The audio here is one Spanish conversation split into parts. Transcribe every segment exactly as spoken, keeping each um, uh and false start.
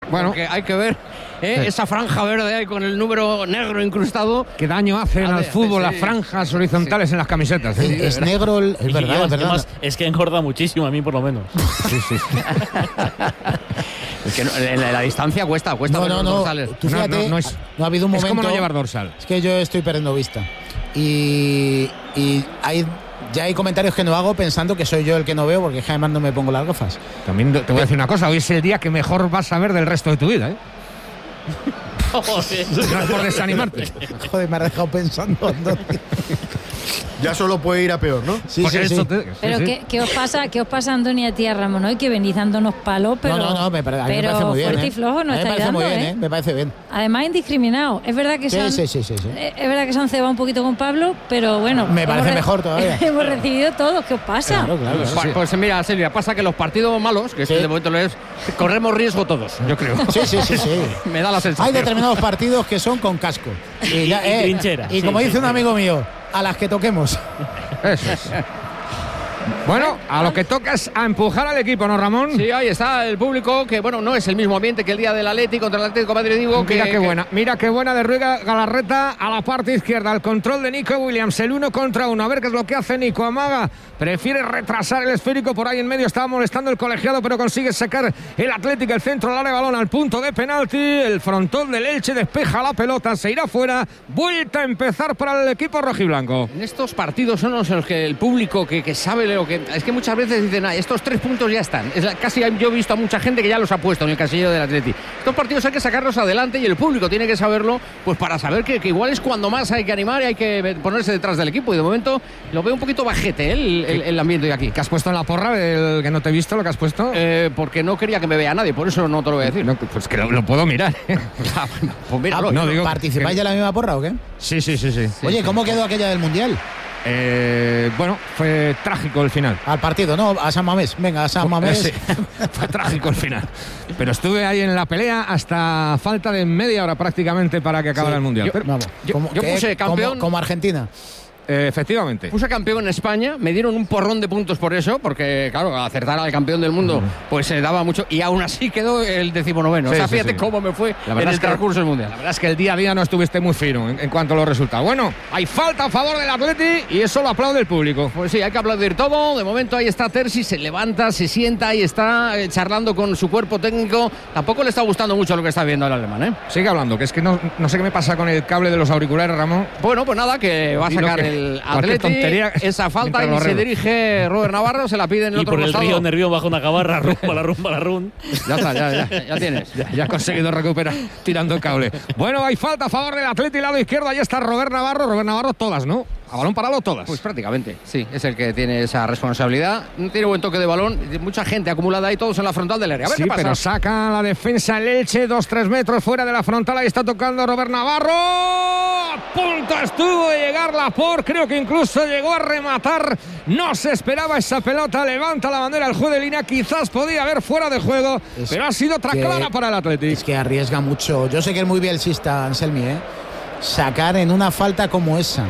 Bueno, porque hay que ver ¿eh? sí. esa franja verde ahí con el número negro incrustado. Qué daño hacen al fútbol sí. las franjas horizontales sí. en las camisetas. ¿eh? Es, es negro, el, es verdad, yo, es verdad. Además, es que engorda muchísimo, a mí por lo menos. Sí, sí. Es que no, en la, la distancia cuesta, cuesta no, ver no, los no. dorsales. Tú fíjate, no, no, no, es, no ha habido un momento. Es como no llevar dorsal. Es que yo estoy perdiendo vista. Y, y hay, ya hay comentarios que no hago pensando que soy yo el que no veo, porque además no me pongo las gafas. También te voy a decir una cosa, hoy es el día que mejor vas a ver del resto de tu vida, ¿eh? Oh, no es por desanimarte. Joder, me has dejado pensando. Ya solo puede ir a peor, ¿no? Sí, sí, sí. Te, pero sí, ¿qué, sí. ¿qué os pasa, qué os pasa, Antonio, a ti, a Ramón, hoy que venís dándonos palos, pero no, no, no, me, pero, a mí pero me parece muy bien, fuerte ¿eh? y flojo no estáis dando, muy bien, ¿eh? ¿eh? Me parece bien. Además indiscriminado. Es verdad que sí, se han, sí, sí, sí, sí. es verdad que se han cebado un poquito con Pablo, pero bueno. Me parece mejor todavía. Hemos recibido todos. ¿Qué os pasa? Claro, claro, pues, sí. pues mira, Silvia, pasa que los partidos malos, que sí. este de momento lo es, corremos riesgo todos, yo creo. Sí, sí, sí, sí. Me da la sensación. Hay determinados partidos que son con casco. Y, ya, y eh, trinchera. Y como sí, dice sí, un amigo mío, a las que toquemos. Eso es. Bueno, a lo que toca es a empujar al equipo, ¿no, Ramón? Sí, ahí está el público, que bueno, no es el mismo ambiente que el día del Atlético contra el Atlético de Madrid, digo. Mira que, qué que... buena, mira qué buena de Rui Galarreta a la parte izquierda, el control de Nico Williams, el uno contra uno. A ver qué es lo que hace Nico. Amaga, prefiere retrasar el esférico por ahí en medio, estaba molestando el colegiado, pero consigue sacar el Atlético, el centro, el área de balón al punto de penalti. El frontón del Elche despeja la pelota, se irá fuera. Vuelta a empezar para el equipo rojiblanco. En estos partidos son los en los que el público que, que sabe lo que... Es que muchas veces dicen, ah, estos tres puntos ya están. Es la, casi yo he visto a mucha gente que ya los ha puesto en el casillero del Atleti. Estos partidos hay que sacarlos adelante y el público tiene que saberlo, pues para saber que, que igual es cuando más hay que animar y hay que ponerse detrás del equipo. Y de momento lo veo un poquito bajete, ¿eh? el, el, el ambiente de aquí. ¿Qué has puesto en la porra? El que no te he visto, lo que has puesto. Eh, porque no quería que me vea nadie, por eso no te lo voy a decir. No, pues que lo, lo puedo mirar. Ah, bueno, pues míralo, ah, no, digo, ¿participáis de la misma porra o qué? Sí, sí, sí, sí. Oye, sí, ¿cómo sí. quedó aquella del Mundial? Eh, bueno, fue trágico el final. Al partido, no, a San Mamés. Venga, a San Mamés. Sí, fue trágico el final. Pero estuve ahí en la pelea hasta falta de media hora prácticamente para que acabara sí, el Mundial. Yo, Pero, vamos, yo, como, yo puse campeón. Como, como Argentina. Eh, efectivamente. Puse campeón en España, me dieron un porrón de puntos por eso, porque claro, acertar al campeón del mundo pues se eh, daba mucho, y aún así quedó el decimonoveno. Sí, o sea, fíjate sí, sí. cómo me fue en el transcurso del Mundial. La verdad es que el día a día no estuviste muy fino en, en cuanto a los resultados. Bueno, hay falta a favor del Atleti y eso lo aplaude el público. Pues sí, hay que aplaudir todo. De momento ahí está Terzi, se levanta, se sienta, ahí está eh, charlando con su cuerpo técnico. Tampoco le está gustando mucho lo que está viendo el alemán, ¿eh? Sigue hablando, que es que no, no sé qué me pasa con el cable de los auriculares, Ramón. Bueno, pues nada, que va a sacar que, el Atleti esa falta y se dirige Robert Navarro, se la pide en el y otro por costado. el río Nervión bajo una cabarra, rumba la rumba la run. Ya está, ya, ya, ya tienes. Ya, ya has conseguido recuperar tirando el cable. Bueno, hay falta a favor del Atleti, lado izquierdo, ahí está Robert Navarro. Robert Navarro todas, ¿no? A balón parado todas. Pues prácticamente, sí, es el que tiene esa responsabilidad. Tiene buen toque de balón, mucha gente acumulada ahí, todos en la frontal del área. A ver sí, qué pasa. Pero saca la defensa el Elche, dos tres metros fuera de la frontal, ahí está tocando Robert Navarro. A punto estuvo de llegar Laporte, creo que incluso llegó a rematar. No se esperaba esa pelota, levanta la bandera el juez de línea, quizás podía haber fuera de juego, es pero ha sido otra clara para el Atlético. Es que arriesga mucho. Yo sé que es muy bielcista, Anselmi, ¿eh? Sacar en una falta como esa.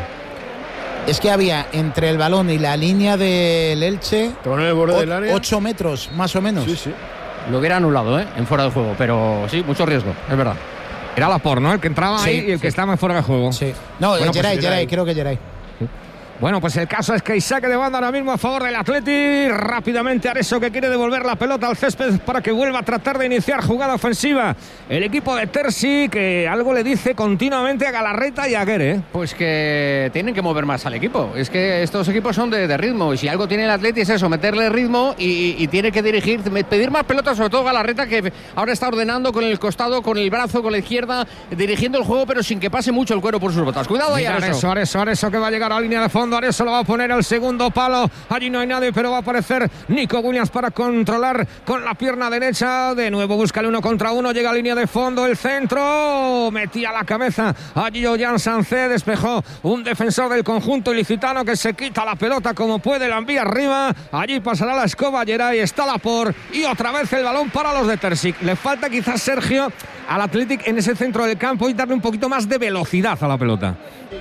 Es que había entre el balón y la línea del Elche en el borde del área. ocho metros, más o menos. Sí, sí. Lo hubiera anulado, ¿eh? En fuera de juego, pero sí, mucho riesgo, es verdad. Era Laporte, ¿no? El que entraba sí, ahí y el sí. que estaba en fuera de juego. Sí. No, bueno, Geray, pues, Geray, creo que Geray. Bueno, pues el caso es que hay saque de banda ahora mismo a favor del Atleti. Rápidamente Areso, que quiere devolver la pelota al césped para que vuelva a tratar de iniciar jugada ofensiva. El equipo de Terzi, que algo le dice continuamente a Galarreta y a Guerre. Pues que tienen que mover más al equipo. Es que estos equipos son de, de ritmo. Y si algo tiene el Atleti es eso, meterle ritmo y, y tiene que dirigir, pedir más pelotas, sobre todo Galarreta, que ahora está ordenando con el costado, con el brazo, con la izquierda, dirigiendo el juego, pero sin que pase mucho el cuero por sus botas. Cuidado ahí, Areso. Areso, Areso, Areso, que va a llegar a la línea de fondo. Areso lo va a poner al segundo palo. Allí no hay nadie, pero va a aparecer Nico Williams para controlar con la pierna derecha. De nuevo busca el uno contra uno. Llega a línea de fondo. El centro. Metía la cabeza. Allí Ollán Sancé despejó un defensor del conjunto ilicitano que se quita la pelota como puede. La envía arriba. Allí pasará la escoba. Geray está Laporte. Y otra vez el balón para los de Terzi. Le falta quizás, Sergio, al Athletic en ese centro del campo y darle un poquito más de velocidad a la pelota.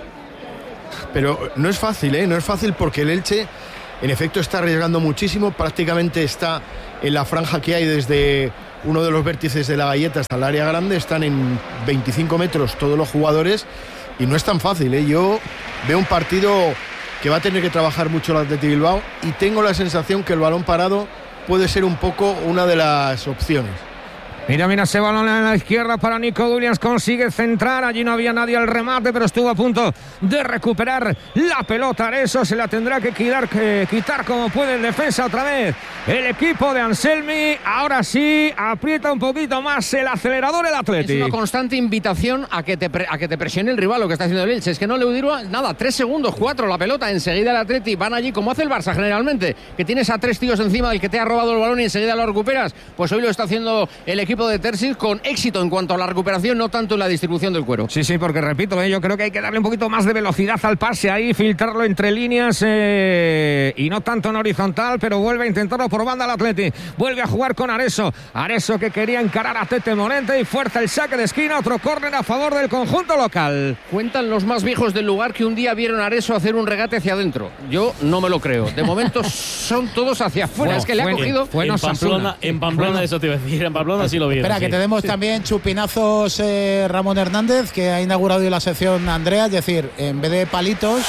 Pero no es fácil, ¿eh? No es fácil porque el Elche, en efecto, está arriesgando muchísimo. Prácticamente está en la franja que hay desde uno de los vértices de la galleta hasta el área grande, están en veinticinco metros todos los jugadores y no es tan fácil, ¿eh? Yo veo un partido que va a tener que trabajar mucho el Athletic Bilbao y tengo la sensación que el balón parado puede ser un poco una de las opciones. Mira, mira ese balón a la izquierda para Nico Williams, consigue centrar, allí no había nadie al remate, pero estuvo a punto de recuperar la pelota. Areso se la tendrá que quitar, que quitar como puede en defensa otra vez el equipo de Anselmi. Ahora sí, aprieta un poquito más el acelerador el Athletic. Es una constante invitación a que te, pre, a que te presione el rival, lo que está haciendo el Elche. Es que no le dura nada, tres segundos, cuatro, la pelota, enseguida el Athletic van allí, como hace el Barça generalmente, que tienes a tres tíos encima del que te ha robado el balón y enseguida lo recuperas. Pues hoy lo está haciendo el equipo de Terzic con éxito en cuanto a la recuperación, no tanto en la distribución del cuero. Sí, sí, porque repito, eh, yo creo que hay que darle un poquito más de velocidad al pase ahí, filtrarlo entre líneas eh, y no tanto en horizontal, pero vuelve a intentarlo por banda el Athletic. Vuelve a jugar con Areso. Areso que quería encarar a Tete Morente y fuerza el saque de esquina, otro córner a favor del conjunto local. Cuentan los más viejos del lugar que un día vieron a Areso hacer un regate hacia adentro. Yo no me lo creo. De momento son todos hacia afuera. Bueno, es que le ha fue, cogido... Fue en Pamplona, en Pamplona bueno. Eso te iba a decir. En Pamplona sí lo vieron. Espera, sí. que tenemos también chupinazos eh, Ramón Hernández, que ha inaugurado hoy la sección Andrea, es decir, en vez de palitos,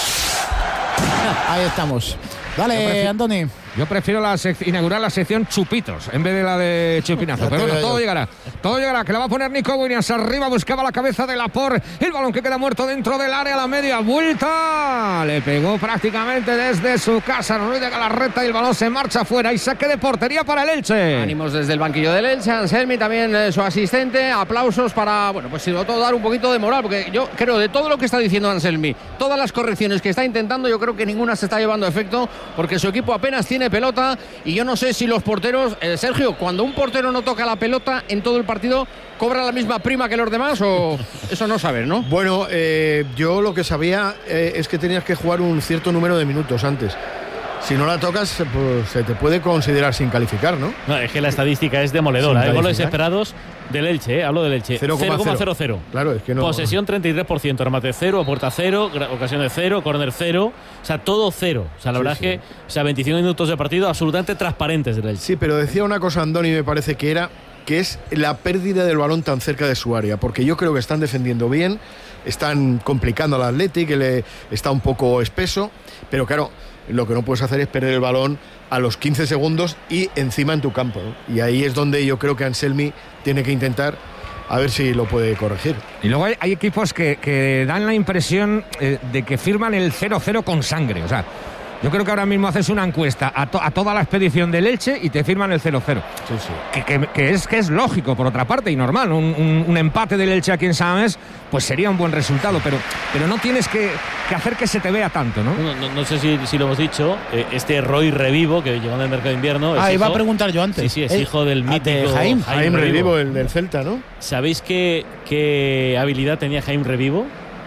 ahí estamos. Dale, Antoni. Yo prefiero la sec- inaugurar la sección chupitos en vez de la de chupinazo. Pero bueno, todo llegará. Todo llegará. Que la va a poner Nico Williams. Arriba buscaba la cabeza de Laporte. El balón que queda muerto dentro del área. La media vuelta. Le pegó prácticamente desde su casa Ruiz de Galarreta y el balón se marcha afuera. Y saque de portería para el Elche. Ánimos desde el banquillo del Elche. Anselmi también eh, su asistente. Aplausos para, bueno, pues sobre todo dar un poquito de moral. Porque yo creo de todo lo que está diciendo Anselmi, todas las correcciones que está intentando, yo creo que ninguna se está llevando a efecto. Porque su equipo apenas tiene pelota y yo no sé si los porteros, eh, Sergio, cuando un portero no toca la pelota en todo el partido, ¿cobra la misma prima que los demás o eso no sabes, no? Bueno, eh, yo lo que sabía eh, es que tenías que jugar un cierto número de minutos antes. Si no la tocas, pues se te puede considerar sin calificar, ¿no? No, es que la estadística es demoledora. Hay goles esperados del Elche, ¿eh? Hablo del Elche. cero coma cero cero. Claro, es que no. Posesión treinta y tres por ciento, remate cero, puerta cero, ocasiones cero, córner cero. O sea, todo cero. O sea, la sí, verdad sí. es que, o sea, veinticinco minutos de partido absolutamente transparentes del Elche. Sí, pero decía una cosa Andoni, me parece que era que es la pérdida del balón tan cerca de su área, porque yo creo que están defendiendo bien, están complicando al Athletic, que le está un poco espeso, pero claro, lo que no puedes hacer es perder el balón a los quince segundos y encima en tu campo, ¿no? Y ahí es donde yo creo que Anselmi tiene que intentar a ver si lo puede corregir. Y luego hay, hay equipos que, que dan la impresión eh, de que firman el cero cero con sangre. O sea, yo creo que ahora mismo haces una encuesta a, to, a toda la expedición del Elche y te firman el cero cero. Sí, sí. Que, que, que, es, que es lógico, por otra parte, y normal. Un, un, un empate del Elche aquí en San Mamés, pues sería un buen resultado, pero, pero no tienes que, que hacer que se te vea tanto, ¿no? No, no, no sé si, si lo hemos dicho, eh, este Roy Revivo, que llegó en el mercado de invierno. Ah, hijo, iba a preguntar yo antes. Sí, sí, es eh, hijo del mítico de Jaime. Jaime Revivo, el del Celta, ¿no? ¿Sabéis qué, qué habilidad tenía Jaime Revivo?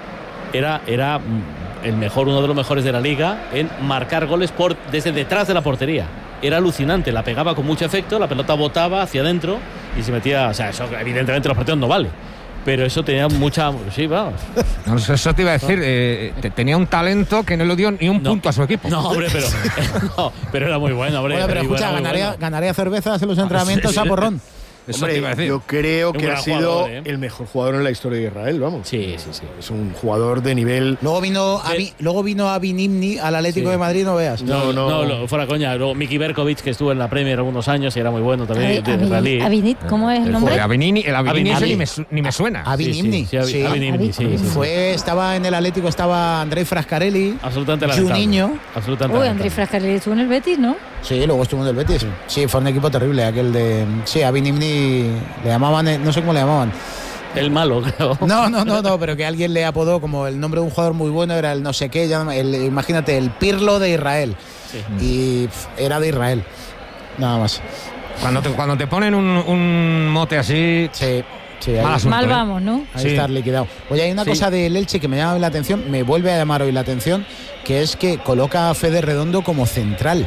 Era, era el mejor, uno de los mejores de la liga en marcar goles por, desde detrás de la portería. Era alucinante, la pegaba con mucho efecto, la pelota botaba hacia adentro y se metía, o sea, eso evidentemente los partidos no vale. Pero eso tenía mucha... Sí, vamos. No, eso te iba a decir, eh, te, tenía un talento que no le dio ni un no, punto a su equipo. No, hombre, pero, no, pero era muy bueno, hombre. Bueno, pero Revivo escucha, era muy ganaría, bueno. ganaría cervezas en los entrenamientos sí, sí. a porrón. Eso Hombre, te iba a decir. yo creo Un que ha gran sido jugador, ¿eh? el mejor jugador en la historia de Israel, vamos. Sí, sí, sí. Es un jugador de nivel... Luego vino a Sí. luego vino a Vinimni al Atlético Sí. de Madrid, no veas. No, No, no, no. no, fuera coña. Luego Miki Berkovic, que estuvo en la Premier algunos años y era muy bueno también, de israelí. Avinit, ¿cómo es el nombre? Joder, Avinini, el Avinini Avinini. ese ni me, su- ni me suena. A Vinimni. Sí, sí, sí, sí. Avinimni, sí, sí, sí. Fue, estaba en el Atlético, estaba Andrei Frascarelli, Absolutamente lamentable. Juninho. Absolutamente Uy, lamentable. Andrés Frascarelli estuvo en el Betis, ¿no? Sí, luego estuvo en el Betis. Sí, fue un equipo terrible aquel de... Sí, a Vinimni le llamaban, eh, no sé cómo le llamaban. El malo, creo. No, no, no, no, pero que alguien le apodó como el nombre de un jugador muy bueno, era el no sé qué, ya- el, imagínate, el Pirlo de Israel. Sí. Y pf, era de Israel. Nada más. Cuando te, cuando te ponen un, un mote así, Sí, sí, ahí, Mal asunto, Mal ¿eh? vamos, ¿no? ahí Sí. está liquidado. Oye, hay una Sí. cosa del Elche que me llama la atención, me vuelve a llamar hoy la atención, que es que coloca a Fede Redondo como central.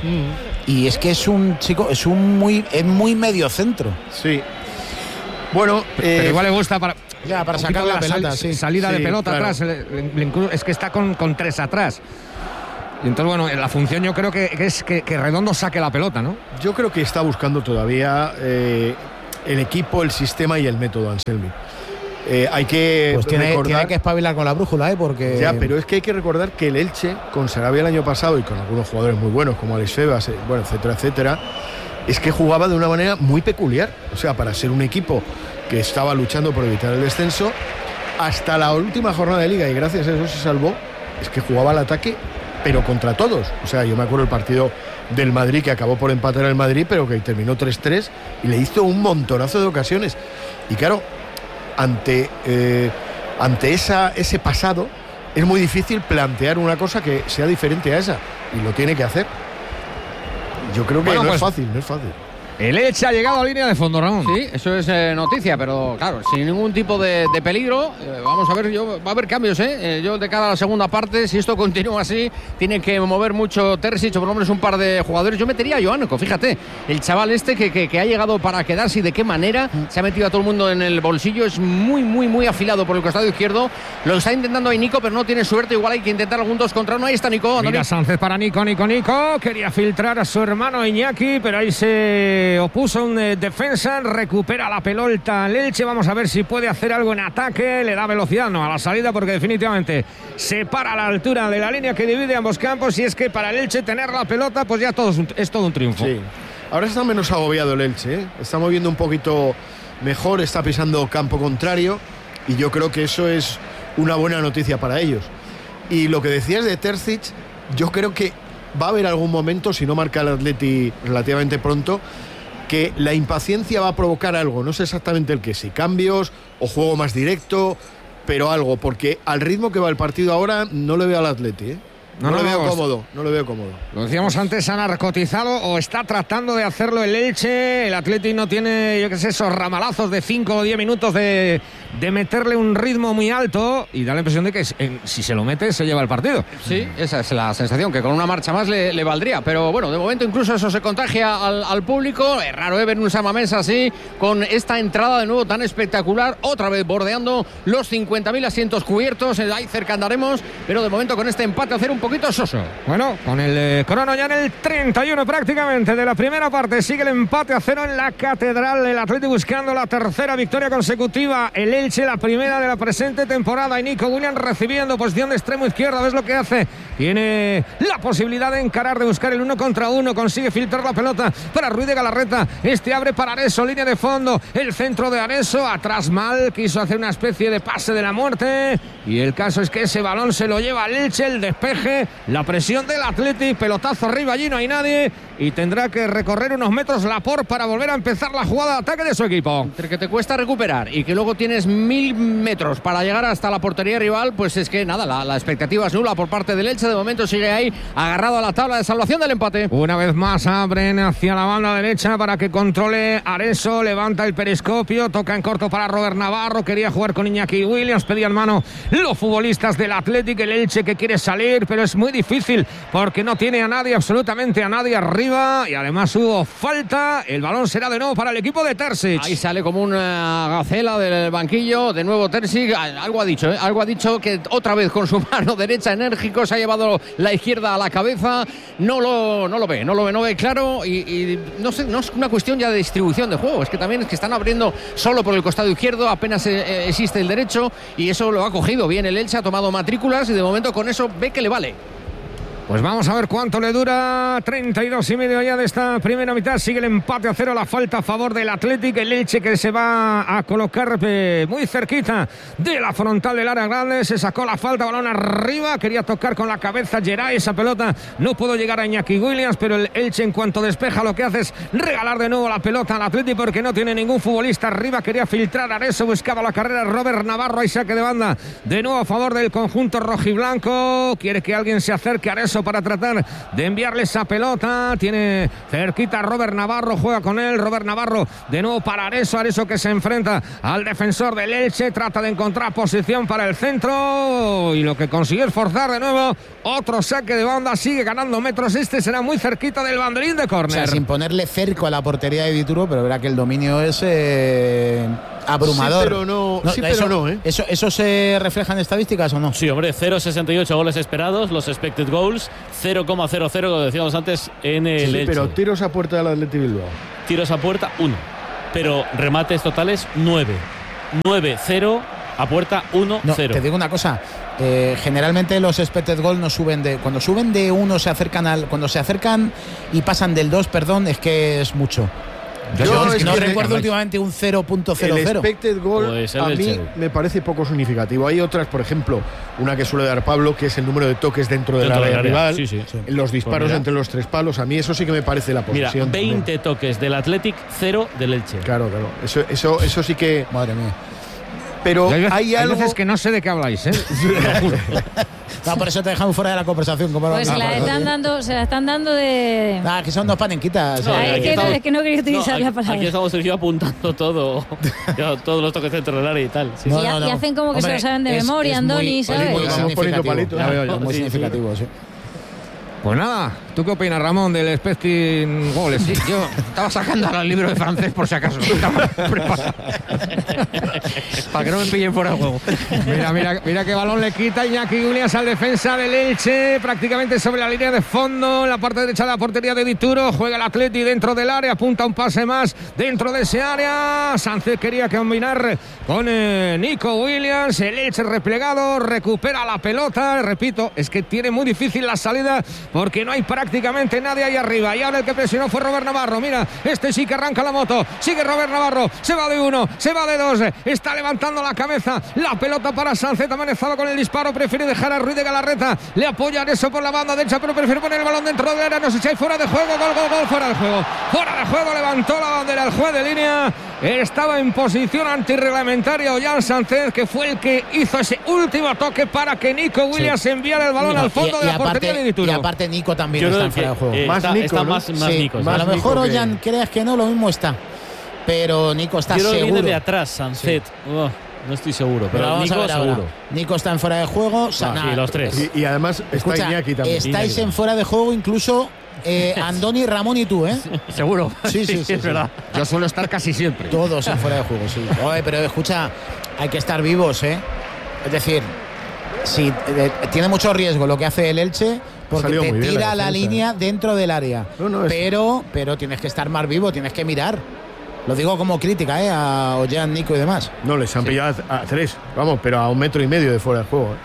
Y es que es un chico, es un muy, es muy medio centro. Sí. Bueno, pero eh, igual le gusta para... Ya, para un sacar poquito la de pelota, sal- sí. salida de Sí, pelota claro. atrás. le- le- le inclu- es que está con, con tres atrás. Y entonces, bueno, la función yo creo que, que es que, que Redondo saque la pelota, ¿no? yo creo que está buscando todavía eh, el equipo, el sistema y el método, Anselmi. Eh, hay que pues tiene, recordar tiene que espabilar con la brújula, ¿eh? Porque ya, pero es que hay que recordar que el Elche, con Sarabia el año pasado y con algunos jugadores muy buenos como Alex Febas, eh, bueno, etcétera, etcétera, es que jugaba de una manera muy peculiar. O sea, para ser un equipo que estaba luchando por evitar el descenso, hasta la última jornada de Liga, y gracias a eso se salvó, es que jugaba al ataque, pero contra todos. O sea, yo me acuerdo el partido del Madrid, que acabó por empatar el Madrid, pero que terminó tres tres, y le hizo un montonazo de ocasiones. Y claro, ante, eh, ante esa, ese pasado, es muy difícil plantear una cosa que sea diferente a esa, y lo tiene que hacer. Yo creo que bueno, no pues, es fácil, no es fácil. El Elche ha llegado a línea de fondo, Ramón. Sí, eso es eh, noticia, pero claro, sin ningún tipo de, de peligro. Eh, vamos a ver, yo, va a haber cambios, ¿eh? ¿eh? Yo de cara a la segunda parte, si esto continúa así, tiene que mover mucho Terzic, o por lo menos un par de jugadores. Yo metería a Joanco, fíjate, el chaval este que, que, que ha llegado para quedarse y de qué manera se ha metido a todo el mundo en el bolsillo. Es muy, muy, muy afilado por el costado izquierdo. Lo está intentando ahí Nico, pero no tiene suerte. Igual hay que intentar algún dos contra uno. Ahí está Nico. Mira Sánchez para Nico, Nico, Nico. Quería filtrar a su hermano Iñaki, pero ahí se opuso un defensa, recupera la pelota el Elche. Vamos a ver si puede hacer algo en ataque. Le da velocidad, no, a la salida, porque definitivamente se para a la altura de la línea que divide ambos campos. Y es que para el Elche tener la pelota, pues ya todo es, un, es todo un triunfo. Sí. Ahora está menos agobiado el Elche, ¿eh? Está moviendo un poquito mejor, está pisando campo contrario, y yo creo que eso es una buena noticia para ellos. Y lo que decías de Terzic, yo creo que va a haber algún momento, si no marca el Atleti relativamente pronto, que la impaciencia va a provocar algo, no sé exactamente el que, si cambios o juego más directo, pero algo, porque al ritmo que va el partido ahora no le veo al Atleti, ¿eh? No, no, no, lo veo cómodo, no lo veo cómodo. Lo decíamos antes, ha narcotizado o está tratando de hacerlo el Elche. El Atleti no tiene, yo qué sé, esos ramalazos de cinco o diez minutos de, de meterle un ritmo muy alto, y da la impresión de que en, si se lo mete se lleva el partido. Sí, esa es la sensación, que con una marcha más le, le valdría. Pero bueno, de momento incluso eso se contagia al, al público. Es raro, ¿eh? Ver un Samamés así, con esta entrada de nuevo tan espectacular, otra vez bordeando los cincuenta mil asientos cubiertos. Ahí cerca andaremos, pero de momento con este empate a hacer un poquito soso. Bueno, con el eh, crono ya en el treinta y uno prácticamente de la primera parte, sigue el empate a cero en la Catedral. El Atleti buscando la tercera victoria consecutiva. El Elche la primera de la presente temporada, y Nico Williams recibiendo posición de extremo izquierdo. ¿Ves lo que hace? Tiene la posibilidad de encarar, de buscar el uno contra uno. Consigue filtrar la pelota para Ruiz de Galarreta. Este abre para Areso, línea de fondo. El centro de Areso, atrás mal. Quiso hacer una especie de pase de la muerte. Y el caso es que ese balón se lo lleva al Elche, el despeje. La presión del Atleti, pelotazo arriba, allí no hay nadie, y tendrá que recorrer unos metros Laporte para volver a empezar la jugada de ataque de su equipo. Entre que te cuesta recuperar y que luego tienes mil metros para llegar hasta la portería rival, pues es que nada, la, la expectativa es nula por parte del Elche. De momento sigue ahí agarrado a la tabla de salvación del empate. Una vez más abren hacia la banda derecha para que controle Areso, levanta el periscopio, toca en corto para Robert Navarro, quería jugar con Iñaki Williams, pedían mano los futbolistas del Athletic, el Elche que quiere salir, pero es muy difícil porque no tiene a nadie, absolutamente a nadie arriba, y además hubo falta. El balón será de nuevo para el equipo de Terzic. Ahí sale como una gacela del banquillo, de nuevo Terzic, algo ha dicho, ¿eh? algo ha dicho, que otra vez con su mano derecha enérgico se ha llevado la izquierda a la cabeza, no lo, no lo ve, no lo ve, no ve claro, y, y no sé, no es una cuestión ya de distribución de juego, es que también es que están abriendo solo por el costado izquierdo, apenas eh, existe el derecho, y eso lo ha cogido bien el Elche, ha tomado matrículas y de momento con eso ve que le vale. Pues vamos a ver cuánto le dura. treinta y dos y medio ya de esta primera mitad. Sigue el empate a cero, la falta a favor del Athletic. El Elche que se va a colocar muy cerquita de la frontal del área grande. Se sacó la falta, balón arriba. Quería tocar con la cabeza Geray. Esa pelota no pudo llegar a Iñaki Williams, pero el Elche en cuanto despeja lo que hace es regalar de nuevo la pelota al Athletic porque no tiene ningún futbolista arriba. Quería filtrar a Areso, buscaba la carrera Robert Navarro. Hay saque de banda de nuevo a favor del conjunto rojiblanco. Quiere que alguien se acerque a Areso para tratar de enviarle esa pelota. Tiene cerquita a Robert Navarro, juega con él Robert Navarro de nuevo para Areso, Areso que se enfrenta al defensor del Elche, trata de encontrar posición para el centro y lo que consiguió es forzar de nuevo otro saque de banda. Sigue ganando metros, este será muy cerquita del banderín de córner. O sea, sin ponerle cerco a la portería de Dituro, pero verá que el dominio es eh, abrumador. Sí, pero no, no, sí, eso, pero no, ¿eh? Eso, ¿Eso se refleja en estadísticas o no? Sí, hombre, cero coma sesenta y ocho goles esperados, los expected goals, cero coma cero cero, como decíamos antes, en el sí, Elche. Pero tiros a puerta del Athletic Bilbao. Tiros a puerta, uno. pero remates totales nueve. nueve cero a puerta uno cero. No, te digo una cosa, eh, generalmente los expected goal no suben de, cuando suben de uno se acercan al, cuando se acercan y pasan del dos, perdón, es que es mucho. Yo, Yo es que es no que recuerdo me- últimamente un cero punto cero El cero. expected goal Pues el a mí Elche. me parece poco significativo. Hay otras, por ejemplo, una que suele dar Pablo, que es el número de toques dentro del Dentro área del área. rival, Sí, sí, sí. los disparos Pues mira. entre los tres palos. A mí eso sí que me parece la Mira, posesión. también. veinte toques del Athletic, cero del Elche. Claro, claro. Eso, eso, eso sí que. Madre mía. Pero Hay veces, hay hay algo. veces que no sé de qué habláis, ¿eh? No, por eso te dejamos fuera de la conversación. Como Pues se la están dando, se la están dando de. Ah, que son dos panenquitas. No, eh. Ah, es, aquí que, estamos- es que no quería utilizar No, la aquí, palabra. aquí estamos Sergio apuntando todo, ya, todos los toques dentro del área y tal. Sí, No, y, no, no. y hacen como que se Hombre, lo saben de es- memoria, es Andoni, muy- ¿sabes? Muy Vamos poniendo significativo. palitos. Ya veo yo, muy Sí, sí. significativo, sí. Pues nada, ¿tú qué opinas, Ramón, del expecting goals? Sí, yo estaba sacando ahora el libro de francés por si acaso. Estaba preparado. Para que no me pillen fuera de juego. Mira, mira, mira qué balón le quita Iñaki Williams al defensa del Elche, prácticamente sobre la línea de fondo, en la parte derecha de la portería de Dituro. Juega el Atleti dentro del área, apunta un pase más dentro de ese área. Sánchez quería combinar con eh, Nico Williams. El Elche replegado, recupera la pelota. Repito, es que tiene muy difícil la salida porque no hay prácticamente nadie ahí arriba. Y ahora el que presionó fue Robert Navarro. Mira, este sí que arranca la moto. Sigue Robert Navarro. Se va de uno, se va de dos. Está levantando la cabeza. La pelota para Sánchez. Amenazado con el disparo. Prefiere dejar a Ruiz de Galarreta. Le apoyan eso por la banda derecha, pero prefiere poner el balón dentro del área. No sé si hay fuera de juego. Gol, gol, gol. Fuera de juego. Fuera de juego. Levantó la bandera el juez de línea. Estaba en posición antirreglamentaria Ollán Sánchez, que fue el que hizo ese último toque para que Nico Williams Sí. enviara el balón No, al fondo y, de y la aparte, portería de Dituro. y aparte Nico también Yo está creo en fuera que de juego. eh, Más está, Nico, está ¿no? más, más Sí, Nico. sí. a lo Más mejor Nico que- Ollán, creas que no, lo mismo está. Pero Nico está Yo creo que seguro. viene de atrás, Sancet. Oh, no estoy seguro, Pero pero vamos Nico a ver ahora. seguro. Nico está en fuera de juego. Ah, Sana- sí, los tres. Y, y además está Escucha, Iñaki también. estáis Iñaki. en fuera de juego incluso eh, Andoni, Ramón y tú, ¿eh? Seguro. Sí, sí, sí, es sí. verdad. Yo suelo estar casi siempre. Todos en fuera de juego, sí. Oye, pero escucha, hay que estar vivos, ¿eh? Es decir, si eh, tiene mucho riesgo lo que hace el Elche, porque salido te muy bien tira la la, defensa, línea ¿eh? dentro del área. No, no, es- pero, pero tienes que estar más vivo, tienes que mirar. Lo digo como crítica, ¿eh? A Ollán, Nico y demás. No, les han pillado a, a tres, vamos, pero a un metro y medio de fuera del juego. ¿eh?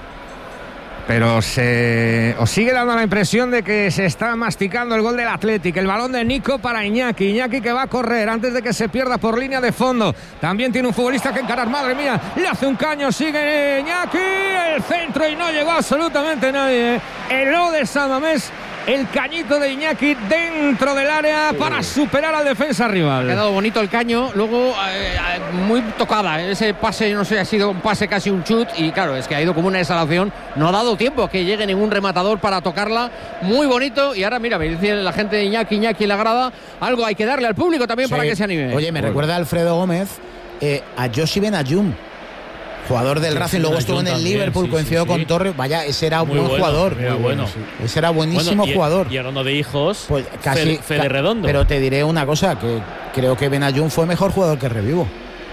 Pero se os sigue dando la impresión de que se está masticando el gol del Athletic. El balón de Nico para Iñaki. Iñaki que va a correr antes de que se pierda por línea de fondo. También tiene un futbolista que encarar. Madre mía, le hace un caño. Sigue Iñaki. El centro y no llegó absolutamente nadie. El O de San Mamés. El cañito de Iñaki dentro del área para superar al defensa Ha rival. quedado bonito el caño, luego eh, eh, muy tocada. Ese pase, no sé, ha sido un pase casi un chut. Y claro, es que ha ido como una exhalación. No ha dado tiempo a que llegue ningún rematador para tocarla. Muy bonito. Y ahora, mira, me dice la gente de Iñaki, Iñaki en la grada. Algo hay que darle al público también para Sí. que se anime. Oye, me recuerda a Alfredo Gómez eh, a Joshi Benayum, jugador del Sí, Racing, sí, luego Benayum estuvo en el también, Liverpool, sí, coincidió sí, con sí. Torres. Vaya, ese era un Muy buen bueno, jugador. muy bueno. Ese era buenísimo Bueno, y- jugador. Y hablando de hijos, Pues casi Fede, Fede ca- Redondo. Pero te diré una cosa, que creo que Benayum fue mejor jugador que Revivo.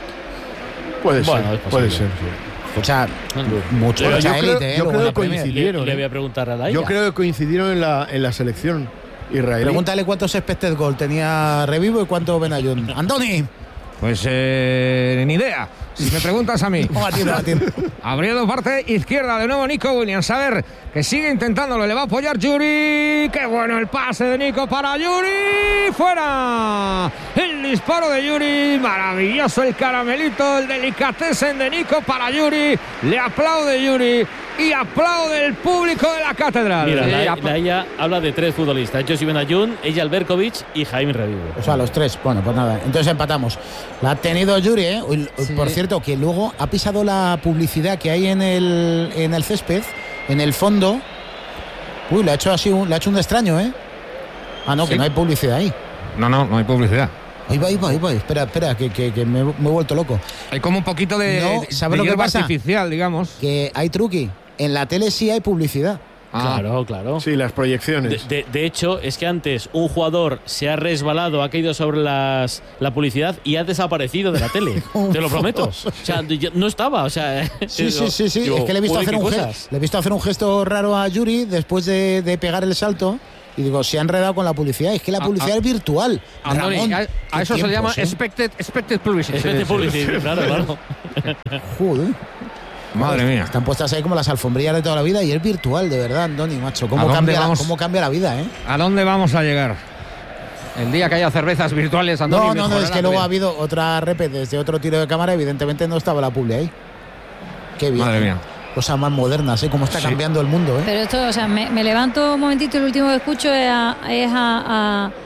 Puede Bueno, ser, es puede posible. ser. sí. O sea, mucho Bueno, mucha yo creo- élite, ¿eh? yo luego creo en la que Premier. coincidieron, le, le ¿eh? voy a preguntar a la Yo creo que coincidieron en la, en la selección israelí. Pregúntale cuántos expected goal tenía Revivo y cuánto Benayum. Andoni. Pues eh, ni idea. Si me preguntas a mí. No, a ti, no, a ti. Abriendo parte izquierda de nuevo Nico Williams. A ver, que sigue intentándolo. Le va a apoyar Yuri. Qué bueno el pase de Nico para Yuri. Fuera. El disparo de Yuri. Maravilloso el caramelito. El delicatessen de Nico para Yuri. Le aplaude Yuri. Y aplaude el público de la catedral. Mira, Sí, la, apl- la ella habla de tres futbolistas: Josi Benayun, Eyal Berkovic y Jaime Revivo. O sea, los tres. Bueno, pues nada. Entonces empatamos. La ha tenido Yuri, ¿eh? Uy, Sí. Por cierto, que luego ha pisado la publicidad que hay en el, en el césped, en el fondo. Uy, le ha hecho así un, le ha hecho un extraño, ¿eh? Ah, no, Sí. que no hay publicidad ahí. No, no, no hay publicidad. Ahí va, ahí va, ahí va. Espera, espera, que, que, que me, me he vuelto loco. Hay como un poquito de, No, de- ¿sabes de lo que hierba pasa? artificial, digamos. Que hay truqui. En la tele sí hay publicidad. Ah, Claro, claro. Sí, las De, proyecciones. de- de hecho, es que antes un jugador se ha resbalado, ha caído sobre las, la publicidad y ha desaparecido de la tele. Te lo prometo. O sea, yo- no estaba. O sea, Sí, sí, sí, sí. digo, es que le he visto joder, hacer qué un cosas. gesto. Le he visto hacer un gesto raro a Yuri después de, de pegar el salto. Y digo, se ha enredado con la publicidad. Es que la publicidad a, a, es virtual. Andoni, Ramón, a, a eso se le llama ¿eh? expected, expected publicity. Expected publicity, claro, claro. Joder. Madre mía. Están puestas ahí como las alfombrillas de toda la vida y es virtual, de verdad, Andoni, macho. ¿Cómo, cambia la, ¿Cómo cambia la vida, eh? ¿A dónde vamos a llegar? El día que haya cervezas virtuales, Andoni, No, no, no, es que luego bien. ha habido otra repe desde otro tiro de cámara. Evidentemente no estaba la publi ahí. Qué bien. Madre mía. Cosas más modernas, ¿eh? Cómo está sí. cambiando el mundo, ¿eh? Pero esto, o sea, me, me levanto un momentito y lo último que escucho es a... Es a, a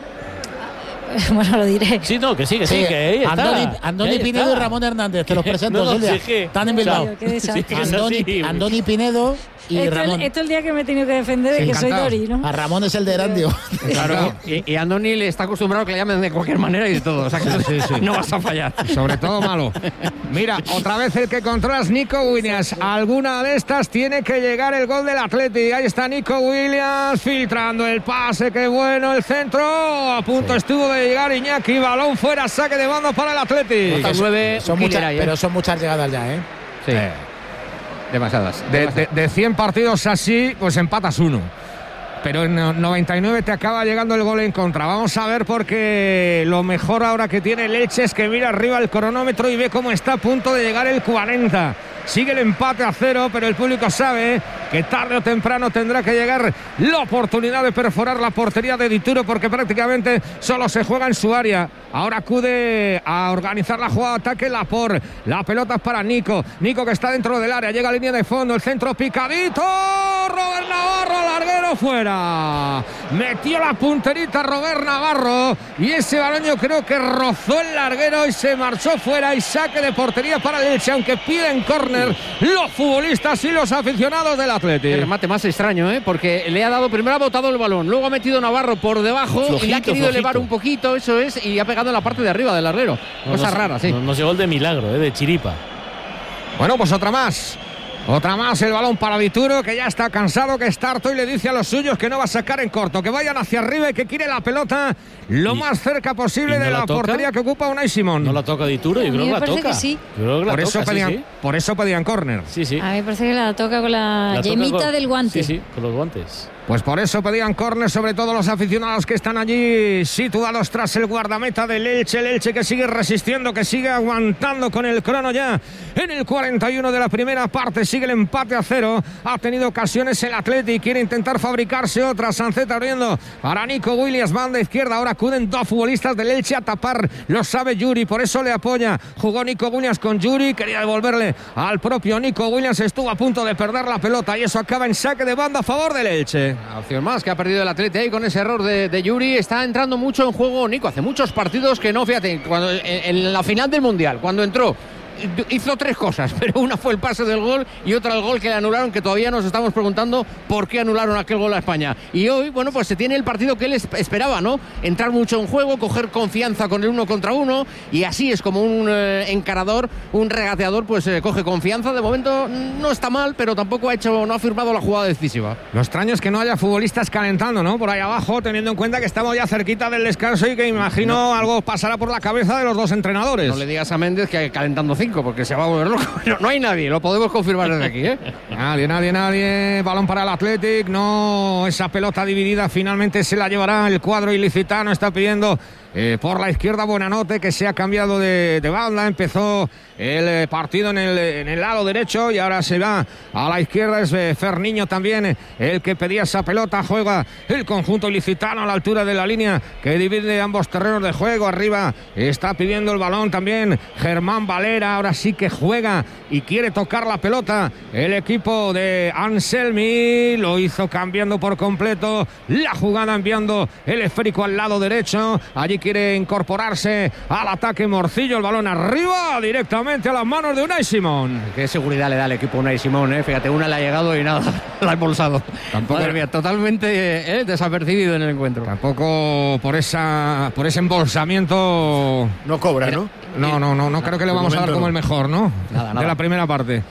bueno, lo diré. Sí, no, que sí, que sí, sí que ahí está. Andoni, Andoni Pinedo está. Y Ramón Hernández, te los presento, no, no, Silvia. Sí, que, Están en Bilbao. Sí, Andoni, Andoni Pinedo y esto, Ramón. Esto es el día que me he tenido que defender de sí, que encantado. Soy Dori, ¿no? A Ramón es el de Erandio. Claro, y, y Andoni le está acostumbrado a que le llamen de cualquier manera y de todo. O sea que sí, sí. no vas a fallar. Sobre todo malo. Mira, otra vez el que controla es Nico Williams. Alguna de estas tiene que llegar el gol del Athletic. Ahí está Nico Williams filtrando el pase. Qué bueno el centro. A punto sí. estuvo de llegar Iñaki. Balón fuera, saque de banda para el Athletic. Son, nueve, son muchas, ahí, ¿eh? Pero son muchas llegadas ya, ¿eh? Sí. Eh. Demasiadas. De, de, de cien partidos así, pues empatas uno. Pero en noventa y nueve te acaba llegando el gol en contra. Vamos a ver, porque lo mejor ahora que tiene el Elche es que mira arriba el cronómetro y ve cómo está a punto de llegar el cuarenta. Sigue el empate a cero, pero el público sabe que tarde o temprano tendrá que llegar la oportunidad de perforar la portería de Dituro, porque prácticamente solo se juega en su área. Ahora acude a organizar la jugada de ataque Laporte. La pelota es para Nico. Nico que está dentro del área, llega a línea de fondo, el centro picadito. Robert Navarro, larguero fuera. Metió la punterita Robert Navarro y ese balón yo creo que rozó el larguero y se marchó fuera, y saque de portería para el Elche, aunque piden córner los futbolistas y los aficionados del Athletic. El remate más extraño, ¿eh? Porque le ha dado, primero ha botado el balón, luego ha metido Navarro por debajo flojito, y le ha querido flojito. elevar un poquito, eso es, y ha pegado en la parte de arriba del larguero. No, Cosa no, rara, sí. Nos no llegó el de milagro, ¿eh? De chiripa. Bueno, pues otra más. Otra más, el balón para Dituro, que ya está cansado, que está harto y le dice a los suyos que no va a sacar en corto, que vayan hacia arriba y que quiere la pelota lo y, más cerca posible no de la, la portería que ocupa Unai Simón. No la toca Dituro, yo creo que la toca. Que sí. Creo que la por, toca, eso pedían, sí, sí. por eso pedían córner. Sí, sí. A mí me parece que la toca con la, la yemita con, del guante. Sí, sí, con los guantes. Pues por eso pedían córner, sobre todo los aficionados que están allí situados tras el guardameta del Elche. El Elche que sigue resistiendo, que sigue aguantando con el crono ya en el cuarenta y uno de la primera parte. Sigue el empate a cero. Ha tenido ocasiones el Athletic, quiere intentar fabricarse otra. Sanceta abriendo para Nico Williams, banda izquierda. Ahora acuden dos futbolistas del Elche a tapar, lo sabe Yuri, por eso le apoya. Jugó Nico Williams con Yuri, quería devolverle al propio Nico Williams, estuvo a punto de perder la pelota y eso acaba en saque de banda a favor del Elche. Una opción más que ha perdido el Athletic ahí con ese error de, de Yuri. Está entrando mucho en juego Nico, hace muchos partidos que no, fíjate, cuando en, en la final del Mundial, cuando entró hizo tres cosas, pero una fue el pase del gol y otra el gol que le anularon, que todavía nos estamos preguntando por qué anularon aquel gol a España. Y hoy, bueno, pues se tiene el partido que él esperaba, ¿no? Entrar mucho en juego, coger confianza con el uno contra uno, y así es como un eh, encarador, un regateador, pues eh, coge confianza. De momento no está mal, pero tampoco ha hecho, no ha firmado la jugada decisiva. Lo extraño es que no haya futbolistas calentando, ¿no? Por ahí abajo, teniendo en cuenta que estamos ya cerquita del descanso y que imagino no. algo pasará por la cabeza de los dos entrenadores. No le digas a Méndez que calentando cinco, porque se va a volver loco. No, no hay nadie, lo podemos confirmar desde aquí, ¿eh? Nadie, nadie, nadie. Balón para el Athletic. No, esa pelota dividida finalmente se la llevará el cuadro ilicitano. Está pidiendo eh, por la izquierda Buenanote, que se ha cambiado de, de banda. Empezó el eh, partido en el, en el lado derecho y ahora se va a la izquierda. Es eh, Ferniño también el que pedía esa pelota. Juega el conjunto ilicitano a la altura de la línea que divide ambos terrenos de juego. Arriba está pidiendo el balón también Germán Valera. Ahora sí que juega y quiere tocar la pelota el equipo de Anselmi. Lo hizo cambiando por completo la jugada, enviando el esférico al lado derecho. Allí quiere incorporarse al ataque Morcillo. El balón arriba directamente a las manos de Unai Simón. Qué seguridad le da el equipo Unai Simón, ¿eh? Fíjate, una le ha llegado y nada, la ha embolsado. Tampoco, Madre mía, totalmente eh, desapercibido en el encuentro. Tampoco por esa por ese embolsamiento no cobra, ¿no? No, no, no, no creo que le vamos a dar como el mejor, ¿no? Nada, nada. De la primera parte.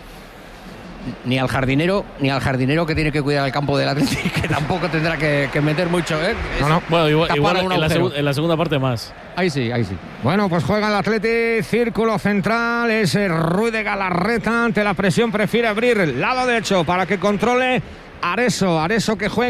Ni al jardinero, ni al jardinero que tiene que cuidar el campo del Atlético, que tampoco tendrá que, que meter mucho, ¿eh? No, no. Bueno, igual, igual en, la segu- en la segunda parte más. Ahí sí, ahí sí. Bueno, pues juega el Athletic, círculo central, es Ruiz de Galarreta, ante la presión prefiere abrir el lado derecho para que controle Areso, Areso que juega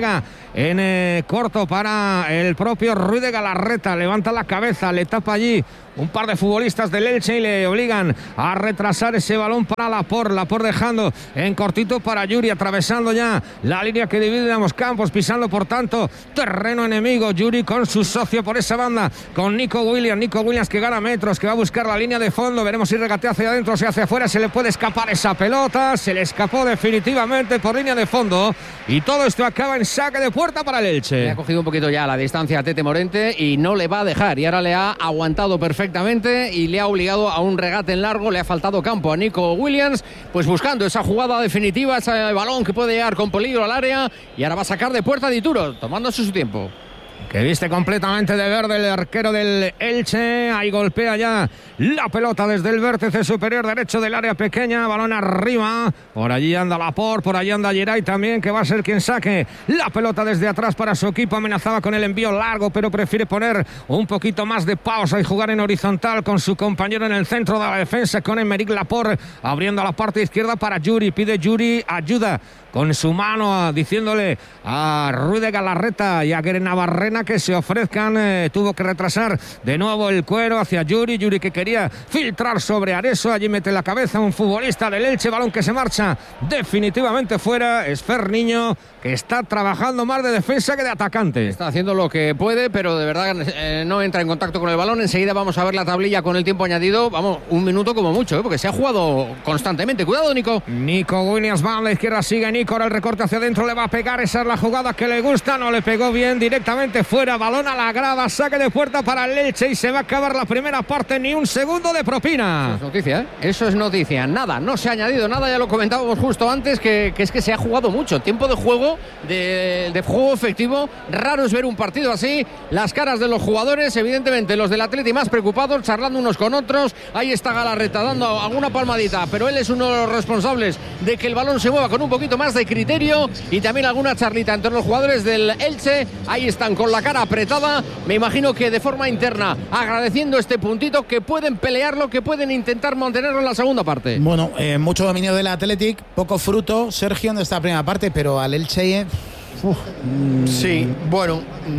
en eh, corto para el propio Ruiz de Galarreta. Levanta la cabeza, le tapa allí un par de futbolistas del Elche y le obligan a retrasar ese balón para Laporte. Laporte dejando en cortito para Yuri, atravesando ya la línea que divide ambos campos, pisando por tanto terreno enemigo. Yuri con su socio por esa banda, con Nico Williams. Nico Williams que gana metros, que va a buscar la línea de fondo. Veremos si regatea hacia adentro o si hacia afuera. Se le puede escapar esa pelota. Se le escapó definitivamente por línea de fondo. Y todo esto acaba en saque de puerta para el Elche. Le ha cogido un poquito ya la distancia a Tete Morente y no le va a dejar. Y ahora le ha aguantado perfectamente y le ha obligado a un regate en largo. Le ha faltado campo a Nico Williams, pues buscando esa jugada definitiva, ese balón que puede llegar con peligro al área. Y ahora va a sacar de puerta Dituro, tomándose su tiempo. Que viste completamente de verde el arquero del Elche. Ahí golpea ya la pelota desde el vértice superior derecho del área pequeña. Balón arriba. Por allí anda Laporte, por allí anda Geray también, que va a ser quien saque la pelota desde atrás para su equipo. Amenazaba con el envío largo, pero prefiere poner un poquito más de pausa y jugar en horizontal con su compañero en el centro de la defensa, con Aymeric Laporte, abriendo a la parte izquierda para Yuri. Pide Yuri ayuda con su mano, diciéndole a Ruiz de Galarreta y a Guere Navarrena que se ofrezcan. Eh, tuvo que retrasar de nuevo el cuero hacia Yuri. Yuri que quería filtrar sobre Areso. Allí mete la cabeza un futbolista del Elche. Balón que se marcha definitivamente fuera. Es Ferniño, que está trabajando más de defensa que de atacante. Está haciendo lo que puede, pero de verdad eh, no entra en contacto con el balón. Enseguida vamos a ver la tablilla con el tiempo añadido. Vamos, un minuto como mucho, ¿eh? Porque se ha jugado constantemente. Cuidado, Nico. Nico Williams va a la izquierda, sigue Nico. Ahora el recorte hacia adentro, le va a pegar. Esa es la jugada que le gusta. No le pegó bien, directamente fuera. Balón a la grada, saque de puerta para el Elche y se va a acabar la primera parte. Ni un segundo de propina. Eso es noticia, ¿eh? Eso es noticia. Nada, no se ha añadido nada. Ya lo comentábamos justo antes, que, que es que se ha jugado mucho. Tiempo de juego, de, de juego efectivo. Raro es ver un partido así. Las caras de los jugadores, evidentemente los del Atleti más preocupados, charlando unos con otros. Ahí está Galarreta dando alguna palmadita, pero él es uno de los responsables de que el balón se mueva con un poquito más de criterio, y también alguna charlita entre los jugadores del Elche. Ahí están con la cara apretada, me imagino que de forma interna agradeciendo este puntito, que pueden pelearlo, que pueden intentar mantenerlo en la segunda parte. Bueno, eh, mucho dominio del Athletic, poco fruto, Sergio, en esta primera parte, pero al Elche... Uf, mm, sí, bueno,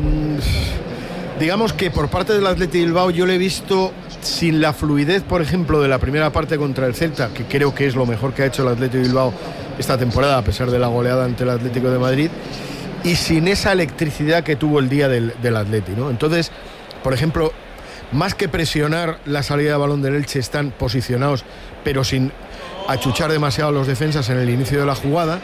mm, digamos que por parte del Athletic Bilbao yo le he visto sin la fluidez, por ejemplo, de la primera parte contra el Celta, que creo que es lo mejor que ha hecho el Athletic Bilbao esta temporada, a pesar de la goleada ante el Atlético de Madrid, y sin esa electricidad que tuvo el día del, del Athletic, ¿no? Entonces, por ejemplo, más que presionar la salida de balón del Elche, están posicionados, pero sin achuchar demasiado a los defensas en el inicio de la jugada,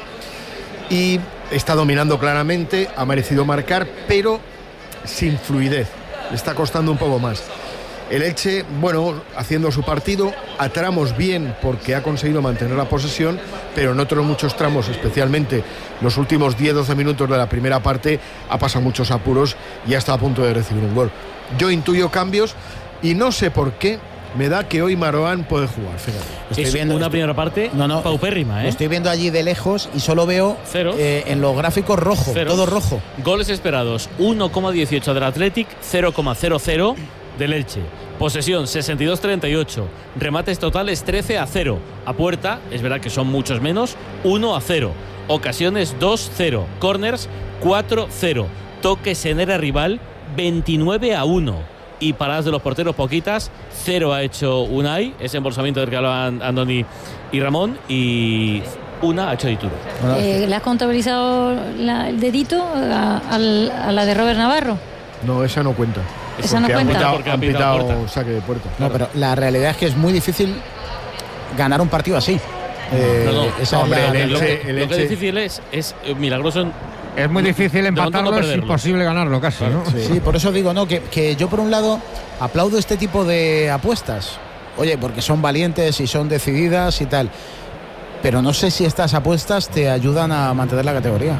y está dominando claramente, ha merecido marcar, pero sin fluidez, le está costando un poco más. El Elche, bueno, haciendo su partido, a tramos bien porque ha conseguido mantener la posesión, pero en otros muchos tramos, especialmente los últimos diez doce minutos de la primera parte, ha pasado muchos apuros y ha estado a punto de recibir un gol. Yo intuyo cambios y no sé por qué me da que hoy Marouane puede jugar, fíjate. Estoy es viendo una estoy, primera parte no, no, paupérrima, ¿eh? Lo estoy viendo allí de lejos y solo veo eh, en los gráficos rojo, Ceros. Todo rojo. Goles esperados, uno coma dieciocho del Athletic, cero coma cero cero del Elche. Posesión sesenta y dos treinta y ocho. Remates totales trece a cero. A puerta, es verdad que son muchos menos, uno a cero. Ocasiones dos cero. Corners cuatro cero. Toques en área rival veintinueve a uno. Y paradas de los porteros poquitas. Cero ha hecho Unai, ese embolsamiento del que hablaban Andoni y Ramón, y una ha hecho Dituro. Eh, ¿Le has contabilizado la, el dedito a, a, a la de Robert Navarro? No, esa no cuenta. Esa no cuenta. Pitado, porque han pitado, pitado saque de puerta. No, pero la realidad es que es muy difícil ganar un partido así. Eh, no, no. Esa Hombre, es la, el lo, Elche, que, el lo que Elche. es difícil es, es eh, milagroso. En, Es muy difícil empatarlo, no es imposible ganarlo casi, ¿no? Sí, sí, por eso digo, no, que, que yo por un lado aplaudo este tipo de apuestas. Oye, porque son valientes y son decididas y tal. Pero no sé si estas apuestas te ayudan a mantener la categoría.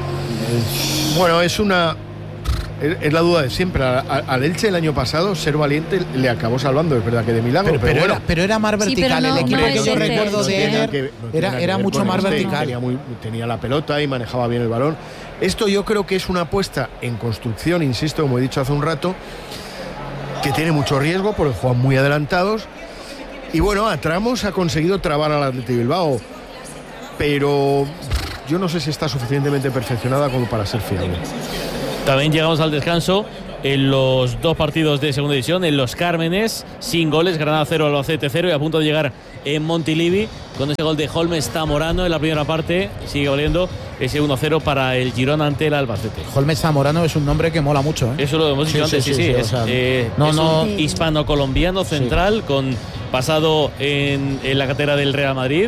Es... Bueno, es una... Es la duda de siempre. Al Elche el año pasado, ser valiente le acabó salvando, es verdad que de milagro. Pero, pero, pero, bueno. era, pero era más vertical. Sí, no, el equipo no que yo este. recuerdo no de Eder que, no era, era mucho más este, vertical. Tenía, muy, tenía la pelota y manejaba bien el balón. Esto yo creo que es una apuesta en construcción, insisto, como he dicho hace un rato, que tiene mucho riesgo porque juegan muy adelantados. Y bueno, a tramos ha conseguido trabar al Athletic Bilbao. Pero yo no sé si está suficientemente perfeccionada como para ser fiable. También llegamos al descanso en los dos partidos de segunda división, en Los Cármenes, sin goles, Granada cero, Albacete cero, y a punto de llegar en Montilivi con ese gol de Holmes Zamorano en la primera parte. Sigue valiendo ese uno cero para el Girona ante el Albacete. Holmes Zamorano es un nombre que mola mucho, ¿eh? Eso lo hemos dicho sí, antes, sí, sí. sí, sí. sí es, o sea, eh, no, es no, un hispano-colombiano central sí. con pasado en, en la cantera del Real Madrid.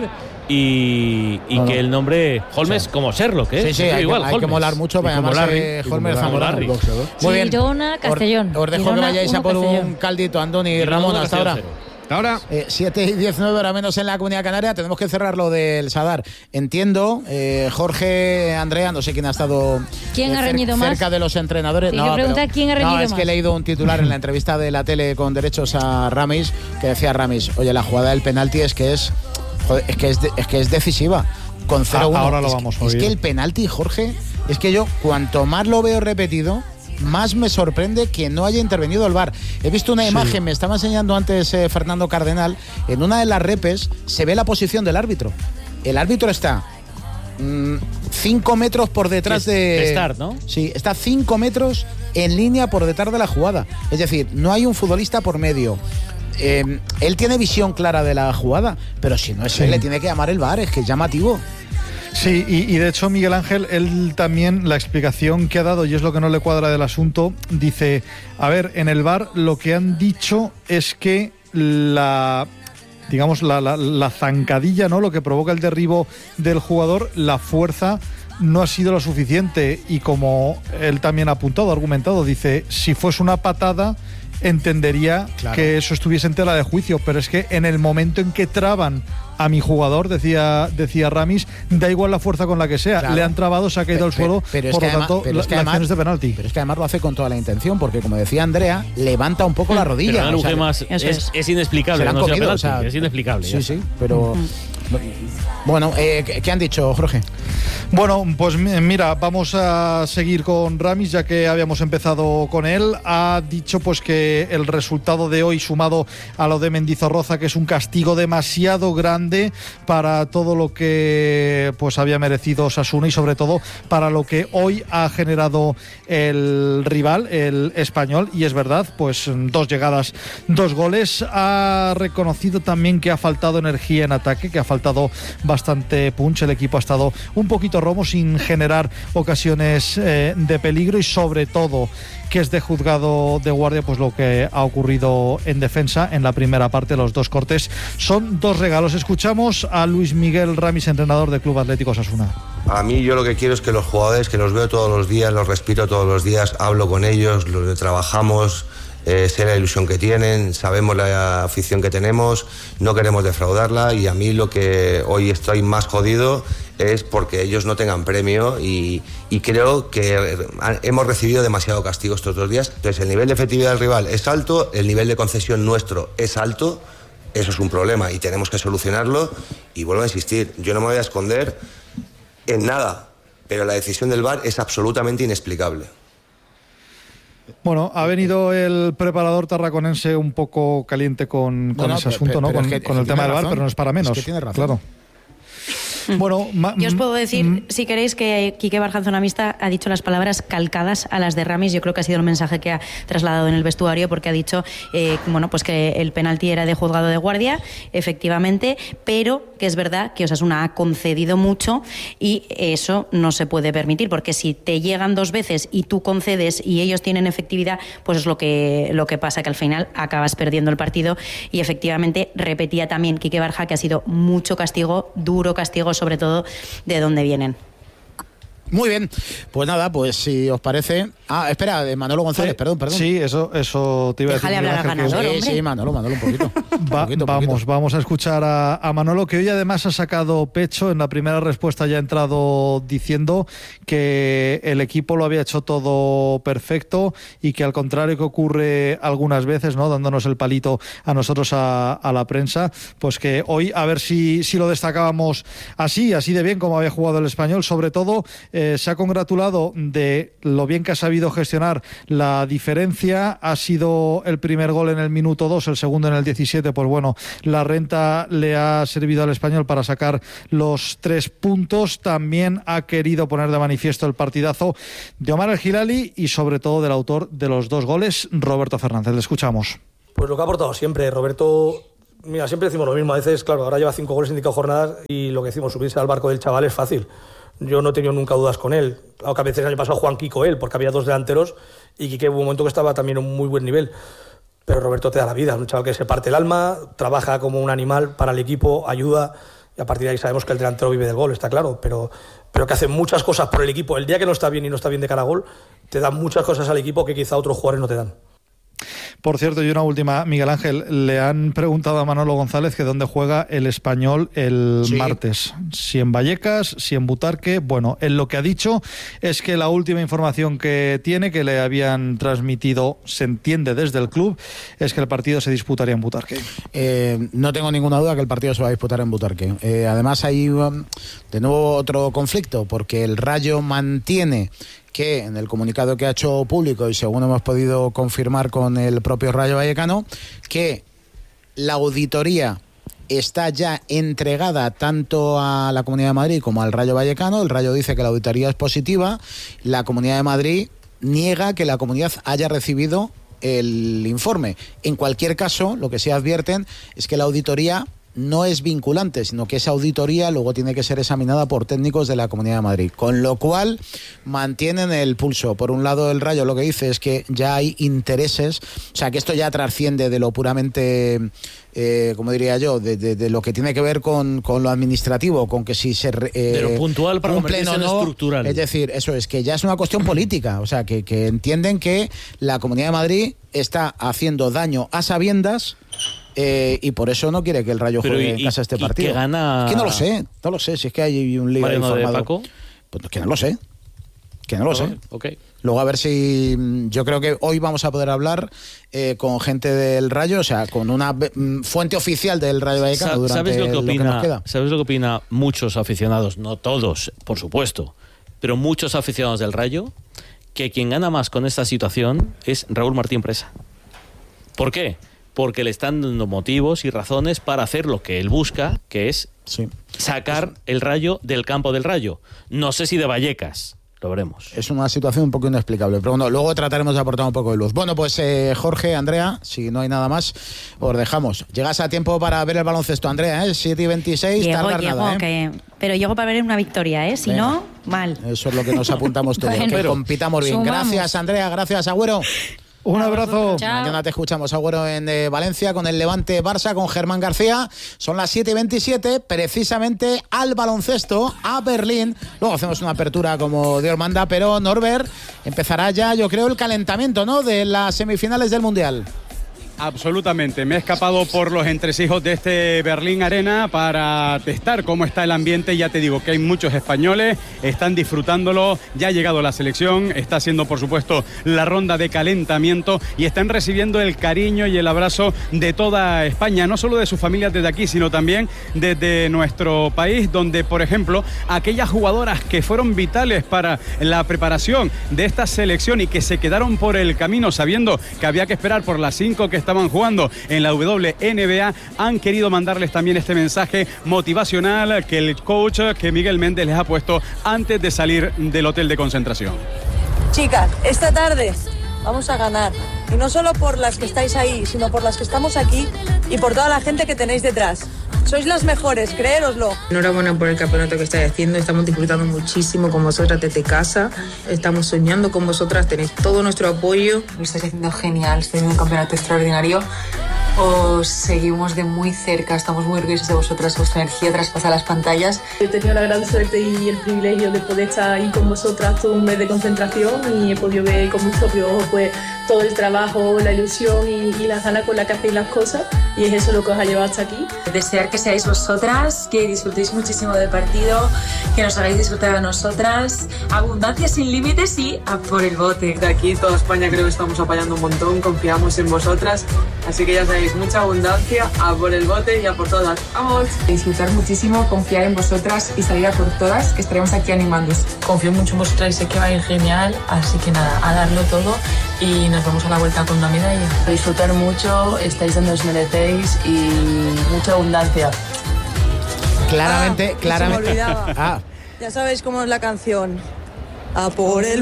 Y, y no, que no. el nombre Holmes, sí. como Sherlock, ¿eh? Sí, sí, hay, igual, que, hay que molar mucho para llamarse Holmes Zamorano. Muy bien. Girona, Castellón. Os, os dejo Girona, que vayáis a por Castellón. un caldito, Andoni y Ramón, hasta ahora. Ahora, eh, siete y diecinueve horas menos en la Comunidad Canaria. Tenemos que cerrar lo del Sadar. Entiendo, eh, Jorge, Andrea, no sé quién ha estado ¿Quién eh, ha reñido cer- más? cerca de los entrenadores. Sí, no, pregunta pero, quién ha reñido no, es más. que he leído un titular en la entrevista de la tele con derechos a Ramis que decía Ramis, oye, la jugada del penalti es que es, joder, es que es, de, es que es decisiva. Con cero uno. Ahora lo es, vamos que, a oír. es que el penalti, Jorge, es que yo cuanto más lo veo repetido, más me sorprende que no haya intervenido el V A R. He visto una Sí. imagen, me estaba enseñando antes eh, Fernando Cardenal, en una de las repes se ve la posición del árbitro. El árbitro está mmm, cinco metros por detrás es, de... de start, ¿no? Sí, está cinco metros en línea por detrás de la jugada. Es decir, no hay un futbolista por medio. Eh, él tiene visión clara de la jugada, pero si no es Sí. él, le tiene que llamar el V A R, es que es llamativo. Sí, y, y de hecho Miguel Ángel, él también, la explicación que ha dado, y es lo que no le cuadra del asunto, dice, a ver, en el V A R lo que han dicho es que la... digamos, la, la, la zancadilla, ¿no? Lo que provoca el derribo del jugador, la fuerza no ha sido lo suficiente. Y como él también ha apuntado, ha argumentado, dice, si fuese una patada, entendería Claro. que eso estuviese en tela de juicio, pero es que en el momento en que traban a mi jugador, decía decía Ramis, da igual la fuerza con la que sea, Claro. le han trabado, se ha caído Pe- al suelo, pe- pero es por que lo además- tanto, pero la, es que la además- acción es de penalti. Pero es que además lo hace con toda la intención, porque como decía Andrea, levanta un poco la rodilla. Pero Manu o sea, Gemas eso es, es. es inexplicable. se la han no sea comido, penalti, o sea, es inexplicable. Sí, ya sí, está. pero... Bueno, eh, ¿qué, qué han dicho, Jorge? Bueno, pues mi- mira, vamos a seguir con Ramis, ya que habíamos empezado con él. Ha dicho pues que el resultado de hoy, sumado a lo de Mendizorroza, que es un castigo demasiado grande para todo lo que pues había merecido Osasuna y sobre todo para lo que hoy ha generado el rival, el Español. Y es verdad, pues dos llegadas, dos goles. Ha reconocido también que ha faltado energía en ataque, que ha faltado bastante punch. El equipo ha estado un poquito romo, sin generar ocasiones eh, de peligro, y sobre todo que es de juzgado de guardia pues lo que ha ocurrido en defensa en la primera parte. Los dos cortes son dos regalos. Escuchamos a Luis Miguel Ramis, entrenador del Club Atlético Osasuna. A mí yo lo que quiero es que los jugadores, que los veo todos los días, los respiro todos los días, hablo con ellos, los trabajamos, eh, sé la ilusión que tienen, sabemos la afición que tenemos, no queremos defraudarla, y a mí lo que hoy estoy más jodido es porque ellos no tengan premio, y, y creo que hemos recibido demasiado castigo estos dos días. Entonces el nivel de efectividad del rival es alto, el nivel de concesión nuestro es alto, eso es un problema y tenemos que solucionarlo. Y vuelvo a insistir, yo no me voy a esconder en nada, pero la decisión del V A R es absolutamente inexplicable. Bueno, ha venido el preparador tarraconense un poco caliente con, con Bueno, ese pero- asunto, pero ¿no? es Con, que- con es el que tema tiene del V A R, razón. pero no es para menos. Es que tiene razón. Claro. Bueno, ma- Yo os puedo decir, mm, si queréis, que Quique Barjanzonamista ha dicho las palabras calcadas a las de Ramis. Yo creo que ha sido el mensaje que ha trasladado en el vestuario, porque ha dicho eh, bueno, pues que el penalti era de juzgado de guardia, efectivamente, pero que es verdad que Osasuna ha concedido mucho y eso no se puede permitir, porque si te llegan dos veces y tú concedes y ellos tienen efectividad, pues es lo que, lo que pasa, que al final acabas perdiendo el partido. Y efectivamente repetía también Quique Barja que ha sido mucho castigo, duro castigo, sobre todo de dónde vienen. Muy bien, pues nada, pues si os parece... Ah, espera, de Manolo González, sí, perdón, perdón. Sí, eso, eso te iba Déjale a decir. hablar al Miguel Ángel, que- ganador, Sí, hombre. sí, Manolo, Manolo, un poquito. Un Va- poquito, un vamos, poquito. vamos a escuchar a, a Manolo, que hoy además ha sacado pecho. En la primera respuesta ya ha entrado diciendo que el equipo lo había hecho todo perfecto y que, al contrario que ocurre algunas veces, ¿no?, dándonos el palito a nosotros, a, a la prensa, pues que hoy a ver si, si lo destacábamos así, así de bien como había jugado el Español, sobre todo eh, eh, se ha congratulado de lo bien que ha sabido gestionar la diferencia. Ha sido el primer gol en el minuto dos, el segundo en el diecisiete. Pues bueno, la renta le ha servido al Español para sacar los tres puntos. También ha querido poner de manifiesto el partidazo de Omar El Hilali y sobre todo del autor de los dos goles, Roberto Fernández. Le escuchamos. Pues lo que ha aportado siempre, Roberto. Mira, siempre decimos lo mismo. A veces, claro, ahora lleva cinco goles en cinco jornadas y lo que decimos, subirse al barco del chaval es fácil. Yo no he tenido nunca dudas con él. Aunque a veces el año pasado Juan Kiko él, porque había dos delanteros y Quique hubo un momento que estaba también en un muy buen nivel. Pero Roberto te da la vida, es un chaval que se parte el alma, trabaja como un animal para el equipo, ayuda, y a partir de ahí sabemos que el delantero vive del gol, está claro, pero, pero que hace muchas cosas por el equipo. El día que no está bien y no está bien de cara a gol, te da muchas cosas al equipo que quizá otros jugadores no te dan. Por cierto, y una última, Miguel Ángel, le han preguntado a Manolo González que dónde juega el Español el sí. martes. Si en Vallecas, si en Butarque. Bueno, él lo que ha dicho es que la última información que tiene, que le habían transmitido, se entiende desde el club, es que el partido se disputaría en Butarque. Eh, no tengo ninguna duda que el partido se va a disputar en Butarque. Eh, además hay um, de nuevo otro conflicto, porque el Rayo mantiene que en el comunicado que ha hecho público, y según hemos podido confirmar con el propio Rayo Vallecano, que la auditoría está ya entregada tanto a la Comunidad de Madrid como al Rayo Vallecano. El Rayo dice que la auditoría es positiva, la Comunidad de Madrid niega que la comunidad haya recibido el informe. En cualquier caso, lo que sí advierten es que la auditoría no es vinculante, sino que esa auditoría luego tiene que ser examinada por técnicos de la Comunidad de Madrid, con lo cual mantienen el pulso. Por un lado, el Rayo lo que dice es que ya hay intereses, o sea, que esto ya trasciende de lo puramente, eh, como diría yo, de, de, de lo que tiene que ver con, con lo administrativo, con que si se eh, pero puntual para cumplen o no, estructural. Es decir, eso es, que ya es una cuestión política, o sea, que, que entienden que la Comunidad de Madrid está haciendo daño a sabiendas. Eh, y por eso no quiere que el Rayo Pero juegue y, en casa este partido. ¿Y que gana? Es que no lo sé, no lo sé, si es que hay un lío informado. ¿De Paco? Pues que no lo sé, que no lo okay, sé. Okay. Luego a ver si, yo creo que hoy vamos a poder hablar eh, con gente del Rayo, o sea, con una mm, fuente oficial del Rayo Vallecano durante ¿Sabes lo que opina, lo que nos queda? ¿Sabes lo que opina muchos aficionados? No todos, por supuesto, pero muchos aficionados del Rayo, que quien gana más con esta situación es Raúl Martín Presa. ¿Por qué? Porque le están dando motivos y razones para hacer lo que él busca, que es sí. sacar el Rayo del campo del Rayo. No sé si de Vallecas, lo veremos. Es una situación un poco inexplicable, pero bueno, luego trataremos de aportar un poco de luz. Bueno, pues eh, Jorge, Andrea, si no hay nada más, os dejamos. Llegas a tiempo para ver el baloncesto, Andrea, ¿eh? siete y veintiséis, llego, tardar llego, nada, ¿eh? que, pero llego para ver una victoria, ¿eh? Si Venga. no, mal. Eso es lo que nos apuntamos todos, bueno, que pero, compitamos bien. Sumamos. Gracias, Andrea, gracias, Agüero. Un abrazo. Chao. Mañana te escuchamos, Agüero, en eh, Valencia con el Levante Barça, con Germán García. Son las siete y veintisiete, precisamente al baloncesto, a Berlín. Luego hacemos una apertura como Dios manda, pero Norbert, empezará ya, yo creo, el calentamiento, ¿no?, de las semifinales del Mundial. Absolutamente, me he escapado por los entresijos de este Berlín Arena para testar cómo está el ambiente. Ya te digo que hay muchos españoles, están disfrutándolo, ya ha llegado la selección, está haciendo por supuesto la ronda de calentamiento y están recibiendo el cariño y el abrazo de toda España, no solo de sus familias desde aquí, sino también desde nuestro país, donde por ejemplo aquellas jugadoras que fueron vitales para la preparación de esta selección y que se quedaron por el camino sabiendo que había que esperar por las cinco que estaban jugando en la W N B A, han querido mandarles también este mensaje motivacional que el coach, que Miguel Méndez les ha puesto antes de salir del hotel de concentración. Chicas, esta tarde vamos a ganar, y no solo por las que estáis ahí, sino por las que estamos aquí y por toda la gente que tenéis detrás. Sois las mejores, creéroslo. Enhorabuena por el campeonato que estáis haciendo, estamos disfrutando muchísimo con vosotras desde casa, estamos soñando con vosotras, tenéis todo nuestro apoyo. Lo estáis haciendo genial, estáis haciendo un campeonato extraordinario. Os seguimos de muy cerca, estamos muy orgullosos de vosotras, vuestra energía traspasa las pantallas. He tenido la gran suerte y el privilegio de poder estar ahí con vosotras todo un mes de concentración y he podido ver con mis propios ojos pues, todo el trabajo, la ilusión y, y las ganas con las que hacéis las cosas, y es eso lo que os ha llevado hasta aquí. Desear que seáis vosotras, que disfrutéis muchísimo del partido, que nos hagáis disfrutar a nosotras, abundancia sin límites y a por el bote. De aquí toda España creo que estamos apoyando un montón, confiamos en vosotras, así que ya sabéis sabéis, mucha abundancia, a por el bote y a por todas. ¡Vamos! Disfrutar muchísimo, confiar en vosotras y salir a por todas, que estaremos aquí animándoos. Confío mucho en vosotras y sé que va a ir genial, así que nada, a darlo todo y nos vamos a la vuelta con una medalla. Disfrutar mucho, estáis donde os merecéis y mucha abundancia. Claramente, Ah, claramente. se me olvidaba. Ah, Ya sabéis cómo es la canción. A por el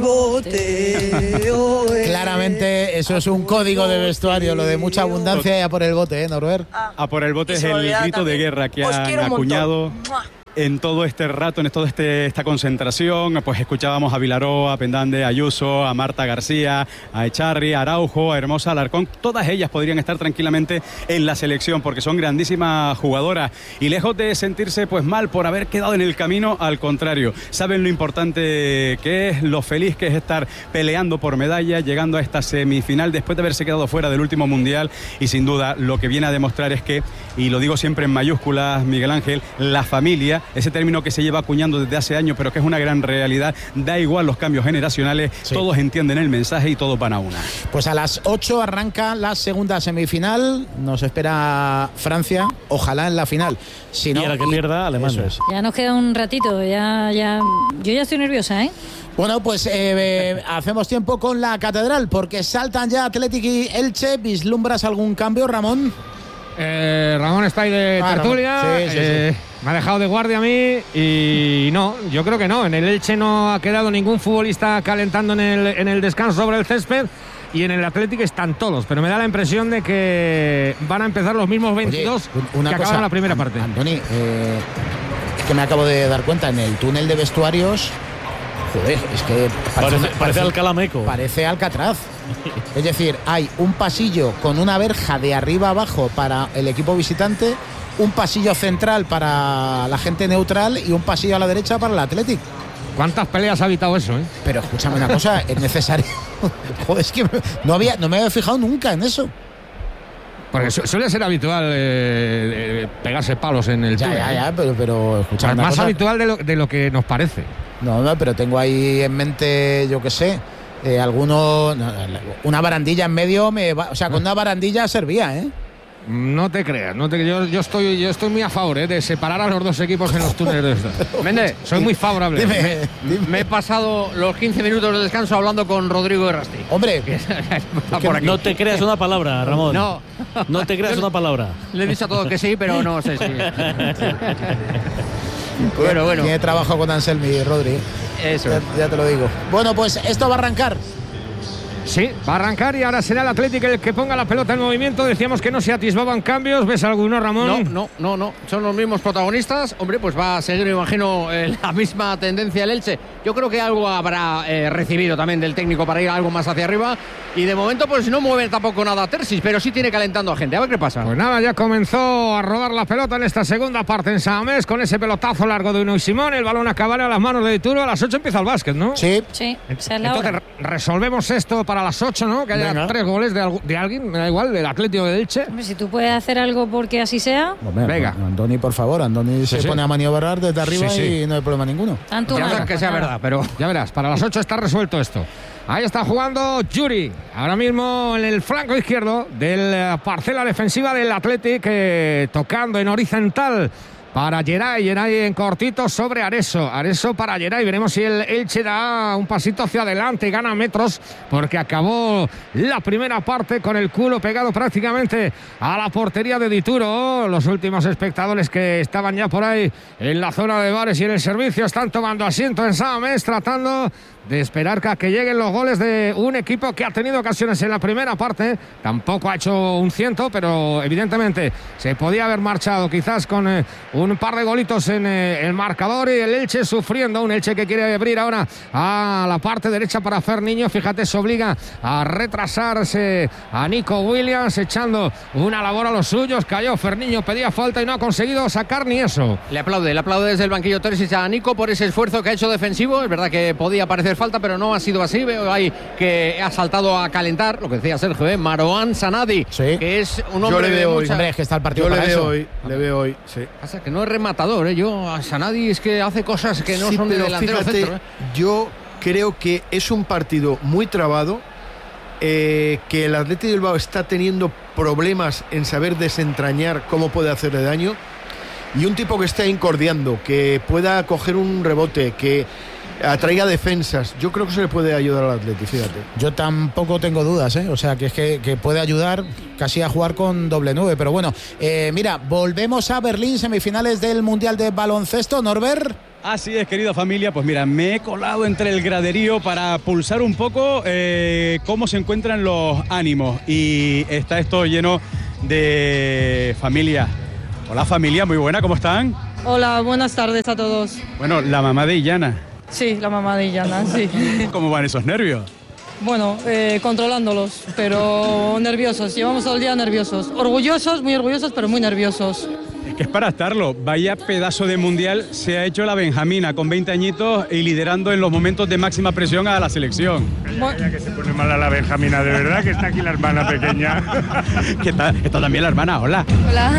bote. oh, eh. claramente eso es un código de vestuario, lo de mucha abundancia y a por el bote, ¿eh, Norbert? A por el bote Y es se me el olvidaba grito de también. guerra que Os han quiero un montón. acuñado ¡Mua! en todo este rato, en toda este, esta concentración. Pues escuchábamos a Vilaró, a Pendande, a Ayuso, a Marta García, a Echarri, a Araujo, a Hermosa Alarcón. Todas ellas podrían estar tranquilamente en la selección porque son grandísimas jugadoras y lejos de sentirse pues mal por haber quedado en el camino, al contrario, saben lo importante que es, lo feliz que es estar peleando por medallas, llegando a esta semifinal después de haberse quedado fuera del último mundial, y sin duda lo que viene a demostrar es que, y lo digo siempre en mayúsculas, Miguel Ángel, la familia, ese término que se lleva acuñando desde hace años, pero que es una gran realidad. Da igual los cambios generacionales, Sí. todos entienden el mensaje y todos van a una. Pues a las ocho arranca la segunda semifinal. Nos espera Francia, ojalá en la final. Si no, Y a la que pierda, Alemania. Eso es. Ya nos queda un ratito, ya, ya. Yo ya estoy nerviosa, ¿eh? Bueno, pues eh, eh, hacemos tiempo con la catedral, porque saltan ya Athletic y Elche. ¿Vislumbras algún cambio, Ramón? Eh, Ramón está ahí de Ah, tertulia. Ramón. Sí, sí, eh, sí. Me ha dejado de guardia a mí y no, yo creo que no. En el Elche no ha quedado ningún futbolista calentando en el, en el descanso sobre el césped. Y en el Atlético están todos, pero me da la impresión de que van a empezar los mismos veintidós Oye, un- una que cosa, acaban la primera An- parte. Antoni, eh, es que me acabo de dar cuenta, en el túnel de vestuarios, joder, es que Parece, una- parece Alcalá Meco. Parece Alcatraz. Es decir, hay un pasillo con una verja de arriba abajo para el equipo visitante, un pasillo central para la gente neutral y un pasillo a la derecha para el Athletic. ¿Cuántas peleas ha evitado eso, eh? Pero escúchame una cosa, es necesario. Joder, es que no, había, no me había fijado nunca en eso. Porque su- suele ser habitual eh, eh, pegarse palos en el Ya, túnel, ya, ¿eh? ya, pero, pero escúchame una Más cosa. habitual de lo, de lo que nos parece. No, no, pero tengo ahí en mente, yo qué sé, eh, alguno, no, una barandilla en medio, me va- o sea, con una barandilla servía, ¿eh? No te creas, no te, yo, yo, estoy, yo estoy muy a favor eh, de separar a los dos equipos en los túneles de estos. Méndez, Soy muy favorable. Dime, dime. me he pasado los quince minutos de descanso hablando con Rodrigo Errasti. Hombre, Está por aquí. No te creas una palabra, Ramón. No. No te creas Yo una palabra. Le he dicho a todos que sí, pero no sé si. Bueno, bueno. tiene trabajo con Anselmi, Rodri. Eso. Ya, ya te lo digo. Bueno, pues esto va a arrancar. Sí, va a arrancar y ahora será el Atlético el que ponga la pelota en movimiento. Decíamos que no se atisbaban cambios. ¿Ves alguno, Ramón? No, no, no, no. Son los mismos protagonistas. Hombre, pues va a seguir, me imagino, eh, la misma tendencia el Elche. Yo creo que algo habrá eh, recibido también del técnico para ir algo más hacia arriba. Y de momento, pues no mueve tampoco nada a Tersis, pero sí tiene calentando a gente. A ver qué pasa. Pues nada, ya comenzó a rodar la pelota en esta segunda parte en San Mamés con ese pelotazo largo de Unai Simón. El balón acabará a las manos de Dituro. A las ocho empieza el básquet, ¿no? Sí. Sí, esa es la Entonces hora. re- resolvemos esto para las ocho, ¿no? Que haya Venga. tres goles de, algu- de alguien, me da igual, del Atlético de Elche. Hombre, si tú puedes hacer algo porque así sea, Hombre, Venga. Andoni, por favor, Andoni se sí. pone a maniobrar desde arriba Sí, sí. y no hay problema ninguno. tanto Ya mal, verás que pues sea nada. verdad, pero Ya verás, para las ocho está resuelto esto. Ahí está jugando Yuri, ahora mismo en el flanco izquierdo de la parcela defensiva del Athletic, eh, tocando en horizontal para Geray, Geray en cortito sobre Areso, Areso para Geray. Veremos si el Elche da un pasito hacia adelante, gana metros, porque acabó la primera parte con el culo pegado prácticamente a la portería de Dituro. Los últimos espectadores que estaban ya por ahí en la zona de bares y en el servicio están tomando asiento en San Mamés, tratando de esperar a que lleguen los goles de un equipo que ha tenido ocasiones en la primera parte. Tampoco ha hecho un ciento, pero evidentemente se podía haber marchado quizás con eh, un par de golitos en eh, el marcador, y el Elche sufriendo, un Elche que quiere abrir ahora a la parte derecha para Ferniño. Fíjate, se obliga a retrasarse a Nico Williams, echando una labor a los suyos. Cayó Ferniño, pedía falta y no ha conseguido sacar ni eso. le aplaude, le aplaude desde el banquillo Terzic a Nico por ese esfuerzo que ha hecho defensivo. Es verdad que podía parecer falta, pero no ha sido así. Veo ahí que ha saltado a calentar, lo que decía Sergio, ¿eh? Marouane Sanadi, Sí. que es un Yo hombre le de veo hoy. mucha... Hombre, es que está el partido Yo le para veo eso. hoy, le veo hoy, sí. Pasa que no es rematador, ¿eh? Yo a Sanadi es que hace cosas que no Sí, son de pero delantero fíjate, centro, ¿eh? yo creo que es un partido muy trabado, eh, que el Athletic de Bilbao está teniendo problemas en saber desentrañar cómo puede hacerle daño, y un tipo que esté incordiando, que pueda coger un rebote, que atraiga defensas. Yo creo que se le puede ayudar al Atleti, fíjate. Yo tampoco tengo dudas, ¿eh? O sea, que es que, que puede ayudar casi a jugar con doble nueve. Pero bueno, eh, mira, volvemos a Berlín, semifinales del Mundial de Baloncesto. Norbert. Así es, querida familia, pues mira, me he colado entre el graderío para pulsar un poco eh, cómo se encuentran los ánimos, y está esto lleno de familia. Hola familia, muy buena, ¿cómo están? Hola, buenas tardes a todos. Bueno, la mamá de Illana. Sí, la mamá de Illana, sí. ¿Cómo van esos nervios? Bueno, eh, controlándolos, pero nerviosos, llevamos todo el día nerviosos. Orgullosos, muy orgullosos, pero muy nerviosos. Es que es para estarlo. Vaya pedazo de mundial se ha hecho la Benjamina, con veinte añitos y liderando en los momentos de máxima presión a la selección. Calla, calla, que se pone mala la Benjamina, de verdad que está aquí la hermana pequeña. ¿Qué tal? Está también la hermana, hola. Hola.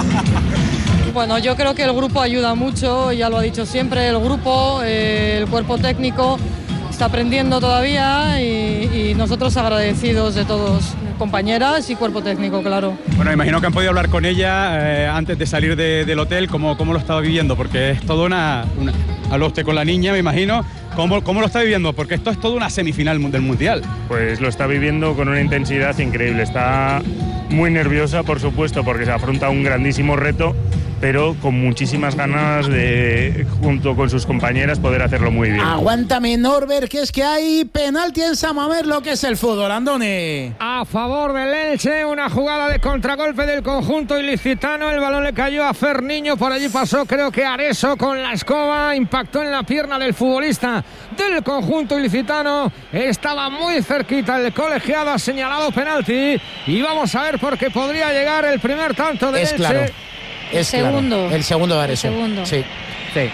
Bueno, yo creo que el grupo ayuda mucho, ya lo ha dicho siempre, el grupo, eh, el cuerpo técnico está aprendiendo todavía, y, y nosotros agradecidos de todos, compañeras y cuerpo técnico, claro. Bueno, imagino que han podido hablar con ella eh, antes de salir de, del hotel, ¿cómo, cómo lo estaba viviendo? Porque es toda una... una habló usted con la niña, me imagino. ¿Cómo, ¿Cómo lo está viviendo? Porque esto es toda una semifinal del Mundial. Pues lo está viviendo con una intensidad increíble. Está muy nerviosa, por supuesto, porque se afronta un grandísimo reto, pero con muchísimas ganas de, junto con sus compañeras, poder hacerlo muy bien. Aguántame, Norbert, que es que hay penalti en San Mamés, lo que es el fútbol, Andoni. A favor del Elche, una jugada de contragolpe del conjunto ilicitano. El balón le cayó a Ferniño, por allí pasó, creo que Areso con la escoba, impactó en la pierna del futbolista del conjunto ilicitano. Estaba muy cerquita el colegiado, ha señalado penalti, y vamos a ver por qué podría llegar el primer tanto del es Elche. Claro. El Es segundo. Claro. El segundo de Areso. El segundo. Sí. Sí.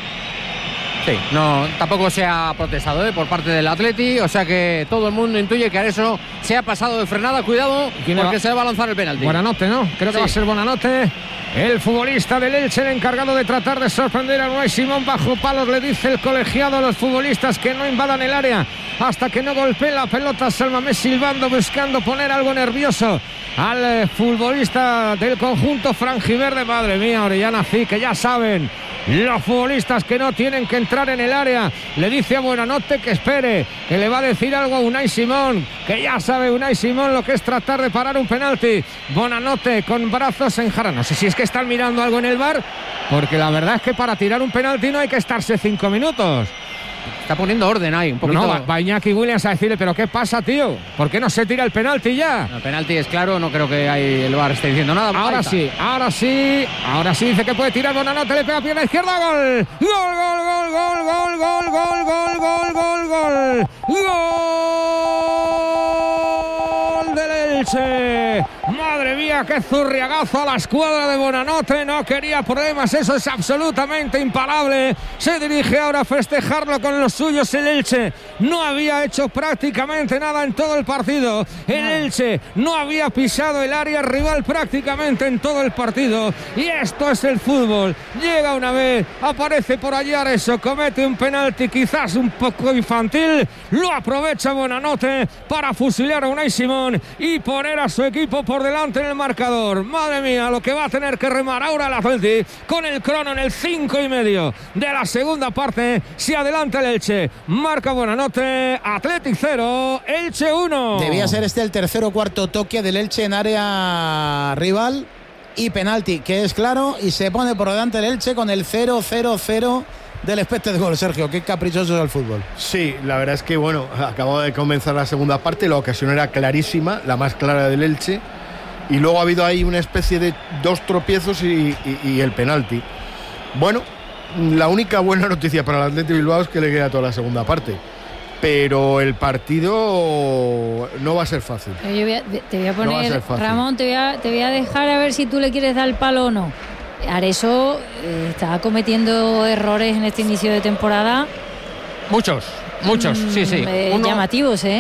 Sí, no, tampoco se ha protestado ¿eh? por parte del Atleti, o sea que todo el mundo intuye que Areso se ha pasado de frenada. Cuidado, porque se va a lanzar el penalti. Buenanote, ¿no? Creo que sí. va a ser Buenanote. El futbolista del Elche, el encargado de tratar de sorprender a Unai Simón bajo palos, le dice el colegiado a los futbolistas que no invadan el área hasta que no golpeen la pelota. San Mamés silbando, buscando poner algo nervioso al futbolista del conjunto franjiverde. Madre mía, Orellana, sí, que ya saben los futbolistas que no tienen que entrar en el área. Le dice a Buenanote que espere, que le va a decir algo a Unai Simón, que ya sabe Unai Simón lo que es tratar de parar un penalti. Buenanote con brazos en jarra. No sé si es que están mirando algo en el V A R, porque la verdad es que para tirar un penalti no hay que estarse cinco minutos. Está poniendo orden ahí, un poquito. No, va, va Iñaki Williams a decirle, pero ¿qué pasa, tío? ¿Por qué no se tira el penalti ya? El penalti es claro, no creo que ahí el V A R esté diciendo nada. Ahora sí, ahora sí, ahora sí dice que puede tirar. Buenanote, le pega pierna izquierda, gol. Gol, gol, gol, gol, gol, gol, gol, gol, gol, gol, gol. Gol del Elche. Madre mía, qué zurriagazo a la escuadra de Buenanote. No quería problemas, eso es absolutamente imparable. Se dirige ahora a festejarlo con los suyos el Elche. No había hecho prácticamente nada en todo el partido. El Elche no había pisado el área rival prácticamente en todo el partido. Y esto es el fútbol. Llega una vez, aparece por allí Areso, comete un penalti quizás un poco infantil. Lo aprovecha Buenanote para fusilar a Unai Simón y poner a su equipo por delante en el marcador. Madre mía, lo que va a tener que remar ahora el Atleti con el crono en el cinco y medio de la segunda parte. Se adelanta el Elche, marca Buenanote. Athletic cero, Elche uno. Debía ser este el tercer o cuarto toque del Elche en área rival y penalti, que es claro, y se pone por delante el Elche con el cero cero cero del expected goal. Sergio, qué caprichoso es el fútbol. Sí, la verdad es que bueno, acababa de comenzar la segunda parte, la ocasión era clarísima, la más clara del Elche, y luego ha habido ahí una especie de dos tropiezos y, y, y el penalti. Bueno, la única buena noticia para el Athletic Bilbao es que le queda toda la segunda parte, pero el partido no va a ser fácil. Yo voy a, te voy a poner, no va a ser fácil. Ramón, te voy a, te voy a dejar a ver si tú le quieres dar el palo o no. Areso eh, está cometiendo errores en este inicio de temporada. Muchos, muchos, mm, sí, sí. Eh, Uno... llamativos, ¿eh?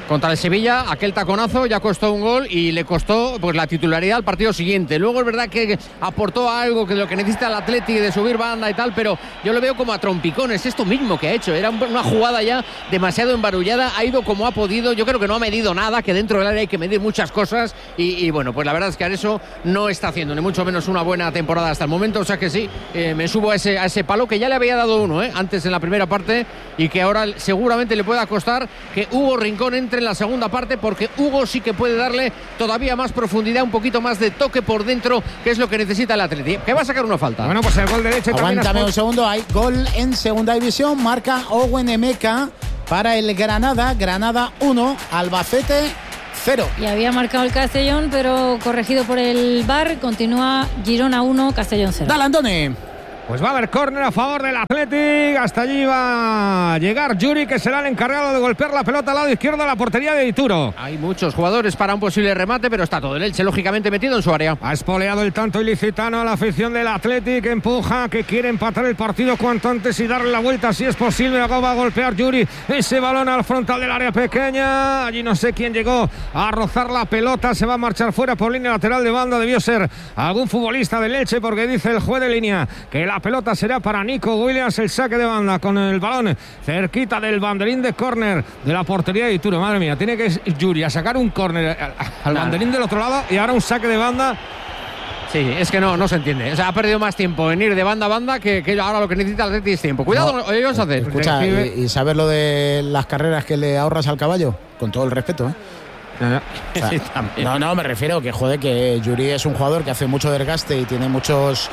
Contra el Sevilla, aquel taconazo ya costó un gol y le costó pues la titularidad al partido siguiente. Luego es verdad que aportó algo que lo que necesita el Atleti de subir banda y tal, pero yo lo veo como a trompicones. Esto mismo que ha hecho, era una jugada ya demasiado embarullada, ha ido como ha podido. Yo creo que no ha medido nada, que dentro del área hay que medir muchas cosas y, y bueno, pues la verdad es que Areso no está haciendo ni mucho menos una buena temporada hasta el momento. O sea que sí, eh, me subo a ese, a ese palo que ya le había dado uno eh, antes en la primera parte y que ahora seguramente le pueda costar que Hugo Rincón entre en la segunda parte, porque Hugo sí que puede darle todavía más profundidad, un poquito más de toque por dentro, que es lo que necesita el Atleti, que va a sacar una falta. Bueno, pues el gol de Leche. Aguántame un segundo, hay gol en segunda división, marca Owen Emeka para el Granada, Granada uno, Albacete cero. Y había marcado el Castellón, pero corregido por el V A R, continúa Girona uno, Castellón cero. Dale, Andoni. Pues va a haber córner a favor del Athletic. Hasta allí va a llegar Yuri, que será el encargado de golpear la pelota al lado izquierdo a la portería de Dituro. Hay muchos jugadores para un posible remate, pero está todo el Elche lógicamente metido en su área. Ha espoleado el tanto ilicitano a la afición del Athletic, que empuja, que quiere empatar el partido cuanto antes y darle la vuelta si es posible. Luego va a golpear Yuri ese balón al frontal del área pequeña. Allí no sé quién llegó a rozar la pelota. Se va a marchar fuera por línea lateral de banda. Debió ser algún futbolista del Elche, porque dice el juez de línea que la pelota será para Nico Williams. El saque de banda con el balón cerquita del banderín de córner de la portería de Ituro. Madre mía, tiene que ir Yuri a sacar un córner al, al banderín del otro lado y ahora un saque de banda. Sí, es que no, no se entiende. O sea, ha perdido más tiempo en ir de banda a banda que, que ahora lo que necesita el Atleti es tiempo. Cuidado, no, oye, vamos a hacer. Escucha, y, y saber lo de las carreras que le ahorras al caballo, con todo el respeto, ¿eh? No, no. O sea, sí, no, no, me refiero que, joder, que Yuri es un jugador que hace mucho desgaste y tiene muchos...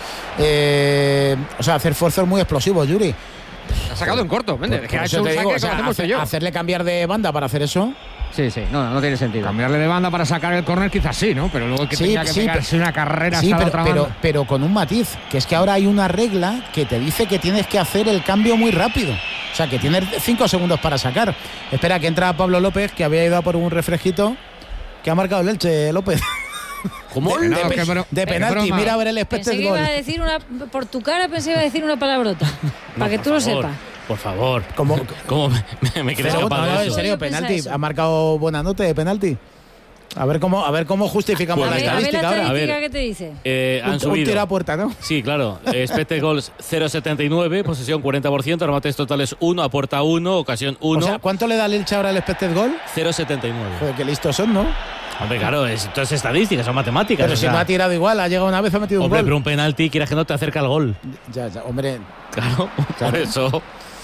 Eh, o sea, hacer esfuerzos muy explosivos, Yuri. Ha sacado en corto, vende. Por, que por ha hecho un digo, saque o sea, como hacer, yo. hacerle cambiar de banda para hacer eso... Sí, sí, no, no tiene sentido. Cambiarle de banda para sacar el córner quizás sí, ¿no? Pero luego que sí, tenga que sí, pegarse pero, una carrera sí, hasta pero, la otra pero, banda. pero con un matiz, que es que ahora hay una regla que te dice que tienes que hacer el cambio muy rápido. O sea, que tienes cinco segundos para sacar. Espera, que entra Pablo López, que había ido a por un refresquito, que ha marcado el Elche, López. ¿Cómo? De, No, de, qué bro- de qué penalti, broma. mira a ver el Pensé expected que goal. iba a decir una, por tu cara pensé que iba a decir una palabrota, para que por tú lo favor, sepas. Por favor. ¿Cómo? ¿Cómo me, me quieres Pero, escapar no, de no, eso? en serio, Yo pensaba penalti. eso. Ha marcado buena nota de penalti. A ver cómo, a ver cómo justificamos Pues la A ver, a ver la estadística ahora. estadística A ver. que te dice. Eh, han Un, un subido. tiro a puerta, ¿no? Sí, claro. Expected goals cero coma setenta y nueve, posesión cuarenta por ciento, remates totales uno, a puerta uno, ocasión uno, O sea, ¿cuánto le da el Elche ahora el expected goal? cero coma setenta y nueve. Joder, qué listos son, ¿no? Hombre, claro, es, esto es estadística, son matemáticas. Pero o si sea, no ha tirado igual, ha llegado una vez, ha metido hombre, un pero gol. un penalti, quieras que no te acerca al gol. Ya, ya, hombre, Claro, Claro. por eso.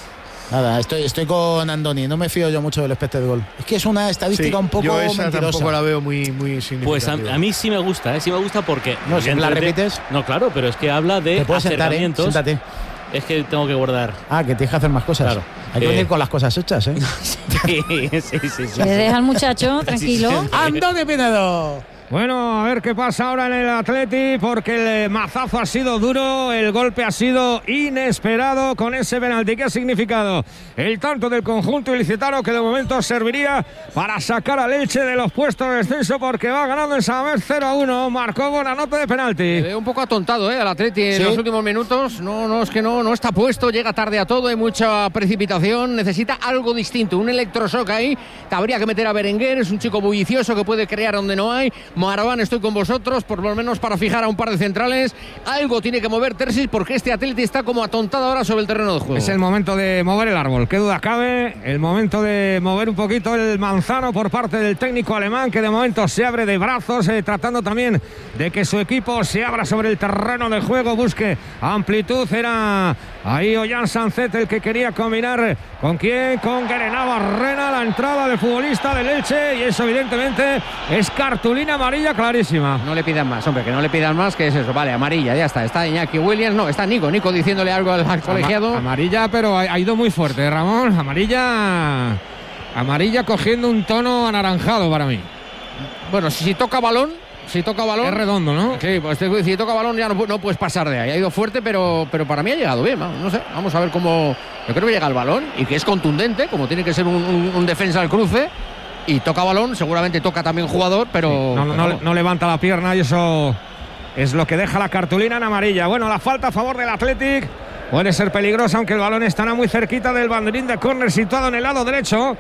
nada, estoy, estoy con Andoni, no me fío yo mucho del expected goal. Es que es una estadística Sí, un poco yo esa mentirosa. tampoco la veo muy, muy significativa. Pues a, a mí sí me gusta, ¿eh? Sí me gusta porque... No, si me la evidentemente- repites. No, claro, pero es que habla de Te puedes sentar, ¿eh? acercamientos. Siéntate. Es que tengo que guardar. Ah, que tienes que hacer más cosas. Claro. Hay que Eh. venir con las cosas hechas, ¿eh? Sí, sí, sí. sí, Le sí. deja al muchacho tranquilo. Sí, sí, sí. ¡Andoni Pinedo! Bueno, a ver qué pasa ahora en el Atleti, porque el mazazo ha sido duro, el golpe ha sido inesperado con ese penalti. ¿Qué ha significado? El tanto del conjunto ilicitano, que de momento serviría para sacar al Elche de los puestos de descenso, porque va ganando en Samamés cero a uno. Marcó buena nota de penalti. Le veo un poco atontado, ¿eh? Al Atleti en Sí. los últimos minutos. No, no, es que no, no está puesto, llega tarde a todo, hay mucha precipitación, necesita algo distinto, un electroshock ahí. Te habría que meter a Berenguer, es un chico bullicioso que puede crear donde no hay. Maraván, estoy con vosotros, por lo menos para fijar a un par de centrales. Algo tiene que mover Terzic, porque este Atleti está como atontado ahora sobre el terreno de juego. Es el momento de mover el árbol, qué duda cabe. El momento de mover un poquito el manzano por parte del técnico alemán, que de momento se abre de brazos, eh, tratando también de que su equipo se abra sobre el terreno de juego, busque amplitud. Era ahí Ollán Sancet el que quería combinar. ¿Con quién? Con Guerená Barrena, la entrada del futbolista del Elche, y eso evidentemente es cartulina amarilla clarísima. No le pidan más, hombre, que no le pidan más, que es eso, vale, amarilla, ya está. Está Iñaki Williams, no, está Nico, Nico diciéndole algo al, al colegiado. Ama- amarilla, pero ha, ha ido muy fuerte, Ramón. Amarilla, amarilla cogiendo un tono anaranjado para mí. Bueno, si, si toca balón, si toca balón. Es redondo, ¿no? Sí, pues te- si toca balón ya no, pu- no puedes pasar de ahí. Ha ido fuerte, pero, pero para mí ha llegado bien. Vamos, no sé, vamos a ver cómo. Yo creo que llega el balón y que es contundente, como tiene que ser un, un- un defensa al cruce. Y toca balón, seguramente toca también jugador, pero. No, no, pero- no- no levanta la pierna y eso es lo que deja la cartulina en amarilla. Bueno, la falta a favor del Athletic puede ser peligrosa, aunque el balón estará muy cerquita del banderín de córner situado en el lado derecho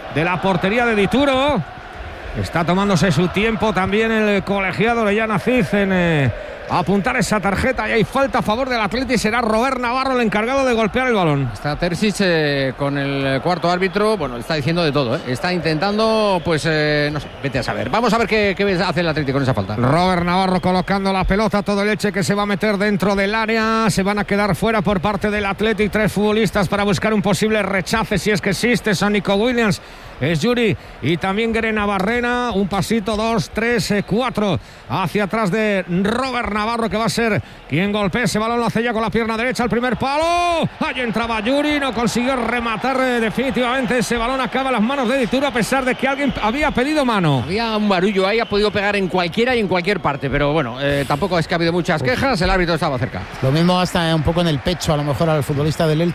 de la portería de Dituro. Está tomándose su tiempo también el colegiado Orellana Cid en eh, apuntar esa tarjeta, y hay falta a favor del Atleti. Será Robert Navarro el encargado de golpear el balón. Está Terzic eh, con el cuarto árbitro, bueno, está diciendo de todo, ¿eh? Está intentando, pues, eh, no sé, vete a saber. Vamos a ver qué, qué hace el Atleti con esa falta. Robert Navarro colocando la pelota, todo el Elche que se va a meter dentro del área. Se van a quedar fuera por parte del Athletic tres futbolistas para buscar un posible rechace, si es que existe. Son Nico Williams, es Yuri y también Guerena Barrena. Un pasito, dos, tres, cuatro hacia atrás de Robert Navarro, que va a ser quien golpee ese balón. Lo hace ya con la pierna derecha, el primer palo. Allí entraba Yuri, no consiguió rematar eh, definitivamente ese balón. Acaba en las manos de Dituro, a pesar de que alguien había pedido mano. Había un barullo ahí, ha podido pegar en cualquiera y en cualquier parte, pero bueno, eh, tampoco es que ha habido muchas quejas. El árbitro estaba cerca. Lo mismo hasta un poco en el pecho, a lo mejor al futbolista del Elche.